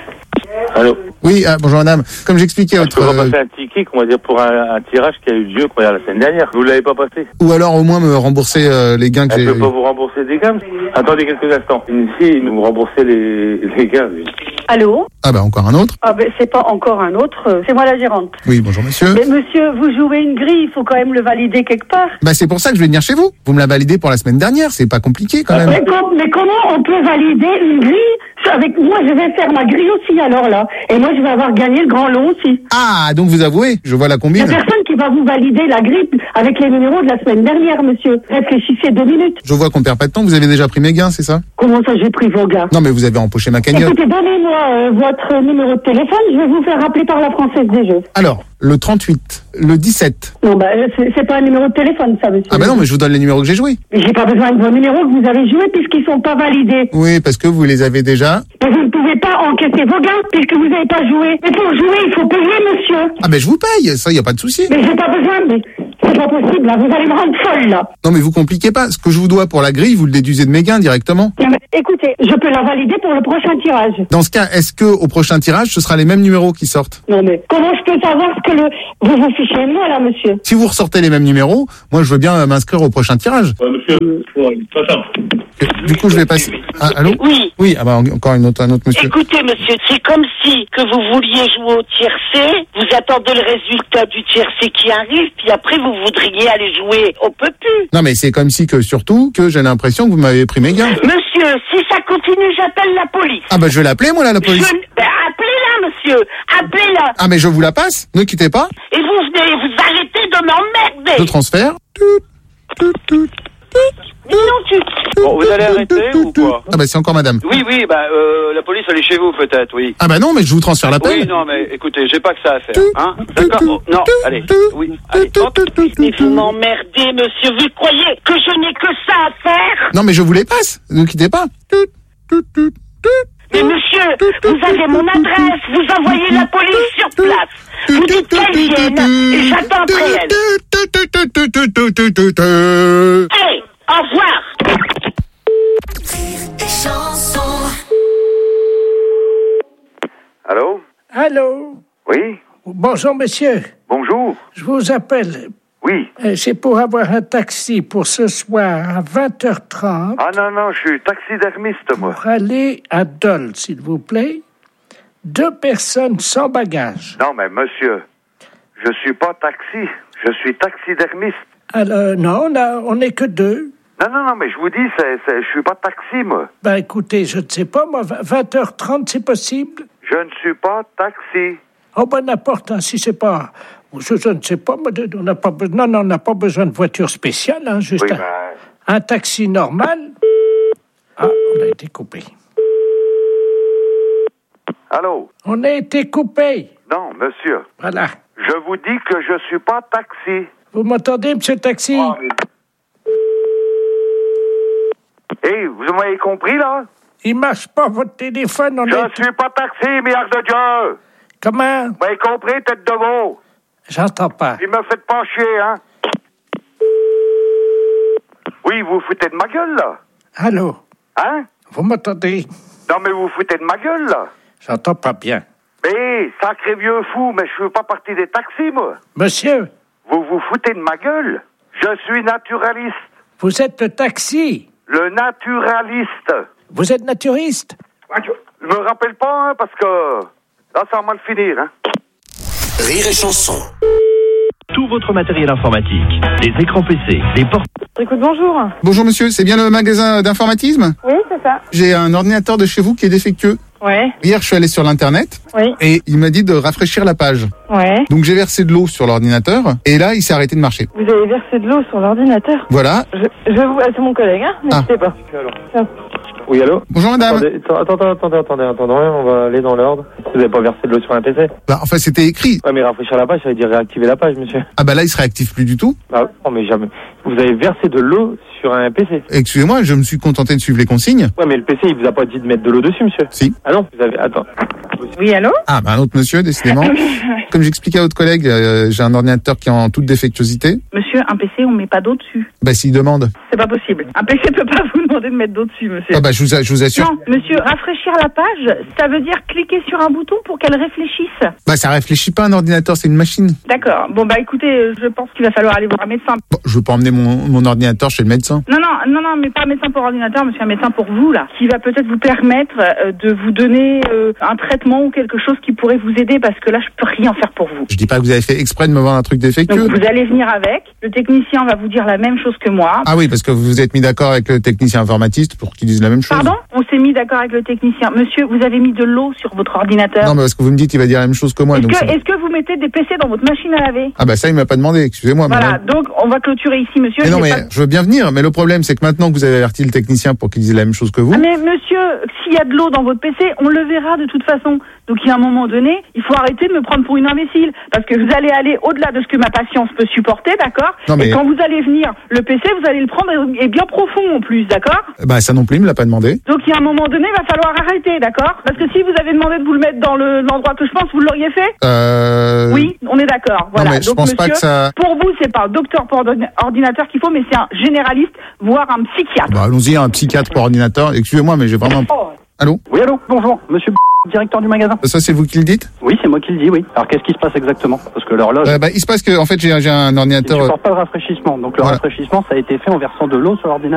Allô. Oui, bonjour madame. Comme j'expliquais à votre... Je peux pas passer un ticket, on va dire, pour un tirage qui a eu lieu la semaine dernière. Vous l'avez pas passé. Ou alors au moins me rembourser les gains que j'ai... Elle peut pas vous rembourser des gains. Attendez quelques instants. Ici, vous remboursez les gains. Allô? Ah bah encore un autre. Ah ben c'est pas encore un autre, c'est moi la gérante. Oui, bonjour monsieur. Mais monsieur, vous jouez une grille, il faut quand même le valider quelque part. Bah c'est pour ça que je vais venir chez vous. Vous me la validez pour la semaine dernière, c'est pas compliqué quand même. Mais comment on peut valider une grille avec moi? Je vais faire ma grille aussi alors là. Et moi je vais avoir gagné le grand lot aussi. Ah, donc vous avouez, je vois la combine. Il y a personne qui va vous valider la grille avec les numéros de la semaine dernière, monsieur. Réfléchissez 2 minutes. Je vois qu'on perd pas de temps, vous avez déjà pris mes gains, c'est ça? Comment ça j'ai pris vos gains? Non mais vous avez empoché ma cagnotte. Écoutez, donnez-moi votre numéro de téléphone, je vais vous faire rappeler par la Française des Jeux. Alors, le 38, le 17. Non, bah, c'est pas un numéro de téléphone, ça, monsieur. Ah bah non, mais je vous donne les numéros que j'ai joués. Mais j'ai pas besoin de vos numéros que vous avez joués puisqu'ils sont pas validés. Oui, parce que vous les avez déjà. Mais vous ne pouvez pas encaisser vos gains puisque vous n'avez pas joué. Mais pour jouer, il faut payer, monsieur. Ah ben je vous paye, ça y a pas de souci. Mais j'ai pas besoin, mais c'est pas possible, là, vous allez me rendre folle, là. Non mais vous compliquez pas, ce que je vous dois pour la grille, vous le déduisez de mes gains directement. Non, mais écoutez, je peux la valider pour le prochain tirage. Dans ce cas, est-ce que au prochain tirage, ce sera les mêmes numéros qui sortent? Non mais comment je peux savoir ce que vous vous fichez de moi, là, monsieur? Si vous ressortez les mêmes numéros, moi je veux bien m'inscrire au prochain tirage. Ouais, monsieur, pas simple. Du coup, je vais passer. Ah, allô? Oui. Oui, ah bah encore un autre monsieur. Écoutez, monsieur, c'est comme si que vous vouliez jouer au tiercé, vous attendez le résultat du tiercé qui arrive, puis après vous voudriez aller jouer. On peut plus. Non mais c'est comme si que surtout que j'ai l'impression que vous m'avez pris mes gains. Monsieur, si ça continue, j'appelle la police. Ah bah je vais l'appeler moi là, la police. Appelez-la, monsieur. Appelez-la. Ah mais je vous la passe, ne quittez pas. Et vous venez, vous arrêtez de m'emmerder. Je transfère. Bon, vous allez arrêter ou quoi? Ah bah c'est encore madame. Oui, la police elle est chez vous peut-être, oui. Ah bah non, mais je vous transfère l'appel. Oui, non, mais écoutez, j'ai pas que ça à faire, hein. D'accord? Oh, non, allez, oui, allez, hop. Mais vous m'emmerdez, monsieur. Vous croyez que je n'ai que ça à faire? Non mais je vous les passe, ne quittez pas. Mais monsieur, vous avez mon adresse, vous envoyez la police sur place. Vous dites qu'elle vienne et j'attendrai elle. Allez, au revoir. Allô? Allô? Oui? Bonjour, monsieur. Bonjour. Je vous appelle. Oui. C'est pour avoir un taxi pour ce soir à 20h30. Ah non, je suis taxidermiste, moi. Pour aller à Dole, s'il vous plaît. 2 personnes sans bagage. Non, mais monsieur, je suis pas taxi, je suis taxidermiste. Alors, non, on n'est que 2. Non, mais je vous dis, je suis pas taxi, moi. Ben, écoutez, je ne sais pas, moi, 20h30, c'est possible? Je ne suis pas taxi. Oh, ben, n'importe, si c'est pas... Je ne sais pas, on n'a pas besoin... Non, on n'a pas besoin de voiture spéciale, hein, juste oui, un taxi normal. Ah, on a été coupé. Allô? On a été coupé. Non, monsieur. Voilà. Je vous dis que je suis pas taxi. Vous m'entendez, monsieur Taxi? Hey, vous m'avez compris, là? Il marche pas, votre téléphone. Je suis pas taxi, milliard de Dieu! Comment? Vous m'avez compris, tête de veau? J'entends pas. Il me faites pas chier, hein? Oui, vous foutez de ma gueule, là? Allô? Hein? Vous m'entendez? Non, mais vous foutez de ma gueule, là? J'entends pas bien. Mais, sacré vieux fou, mais je suis pas parti des taxis, moi. Monsieur? Vous vous foutez de ma gueule? Je suis naturaliste. Vous êtes le taxi? Le naturaliste. Vous êtes naturiste? Je me rappelle pas, hein, parce que là, ça va mal finir, hein. Rire et chanson. Tout votre matériel informatique, des écrans PC, des portes... Écoute, bonjour. Bonjour monsieur, c'est bien le magasin d'informatisme? Oui, c'est ça. J'ai un ordinateur de chez vous qui est défectueux. Ouais. Hier, je suis allé sur l'internet. Oui. Et il m'a dit de rafraîchir la page. Ouais. Donc j'ai versé de l'eau sur l'ordinateur et là, il s'est arrêté de marcher. Vous avez versé de l'eau sur l'ordinateur? Voilà. Je vais vous... C'est mon collègue, hein? N'hésitez pas. Tiens. Oui, allô? Bonjour madame. Attendez, on va aller dans l'ordre. Vous n'avez pas versé de l'eau sur un PC? Bah, enfin, c'était écrit. Ouais, mais rafraîchir la page, ça veut dire réactiver la page, monsieur. Ah bah là, il se réactive plus du tout. Ah, non, mais jamais. Vous avez versé de l'eau sur un PC? Excusez-moi, je me suis contenté de suivre les consignes. Ouais, mais le PC, il vous a pas dit de mettre de l'eau dessus, monsieur? Si. Ah non, vous avez... Attends. Oui, allô? Ah, un autre monsieur, décidément. Comme j'expliquais à votre collègue, j'ai un ordinateur qui est en toute défectuosité. Monsieur, un PC, on met pas d'eau dessus. Bah, s'il demande. C'est pas possible. Un PC peut pas vous demander de mettre d'eau dessus, monsieur. Ah, bah, je vous assure. Non, monsieur, rafraîchir la page, ça veut dire cliquer sur un bouton pour qu'elle réfléchisse. Bah, ça réfléchit pas un ordinateur, c'est une machine. D'accord. Bon, bah, écoutez, je pense qu'il va falloir aller voir un médecin. Bon, je veux pas emmener mon ordinateur chez le médecin. Non, mais pas un médecin pour ordinateur, monsieur, un médecin pour vous, là, qui va peut-être vous permettre de vous donner un traitement ou quelque chose qui pourrait vous aider, parce que là, je peux rien faire pour vous. Je dis pas que vous avez fait exprès de me vendre un truc défectueux. Donc, vous allez venir avec, le technicien va vous dire la même chose que moi. Ah oui, parce que vous vous êtes mis d'accord avec le technicien informatiste pour qu'il dise la même chose. Pardon? On s'est mis d'accord avec le technicien. Monsieur, vous avez mis de l'eau sur votre ordinateur. Non, mais parce que vous me dites, il va dire la même chose que moi. Est-ce que vous mettez des PC dans votre machine à laver? Ah bah ça, il m'a pas demandé, excusez-moi. Voilà, donc on va clôturer ici, monsieur. Mais non, mais je veux bien venir, mais le problème, c'est que maintenant que vous avez averti le technicien pour qu'il dise la même chose que vous... Ah mais monsieur, s'il y a de l'eau dans votre PC, on le verra de toute façon. Donc il y a un moment donné, il faut arrêter de me prendre pour une imbécile, parce que vous allez aller au-delà de ce que ma patience peut supporter, d'accord? Et quand vous allez venir, le PC, vous allez le prendre et bien profond en plus, d'accord? Bah ça non plus, il me l'a pas demandé. Donc il y a un moment donné, il va falloir arrêter, d'accord? Parce que si vous avez demandé de vous le mettre dans l'endroit que je pense, vous l'auriez fait? Oui, on est d'accord. Voilà. Non, mais je pense monsieur, pas que ça... pour vous, c'est pas un docteur pour ordinateur qu'il faut, mais c'est un généraliste, voire un psychiatre. Bah allons-y, un psychiatre pour ordinateur. Excusez-moi, mais j'ai vraiment... Allô? Oui, allô, bonjour, monsieur directeur du magasin. Ça, c'est vous qui le dites? Oui, c'est moi qui le dis, oui. Alors, qu'est-ce qui se passe exactement? Parce que l'horloge... il se passe que, en fait, j'ai un ordinateur... Il ne supporte pas le rafraîchissement. Donc, le rafraîchissement, ça a été fait en versant de l'eau sur l'ordinateur.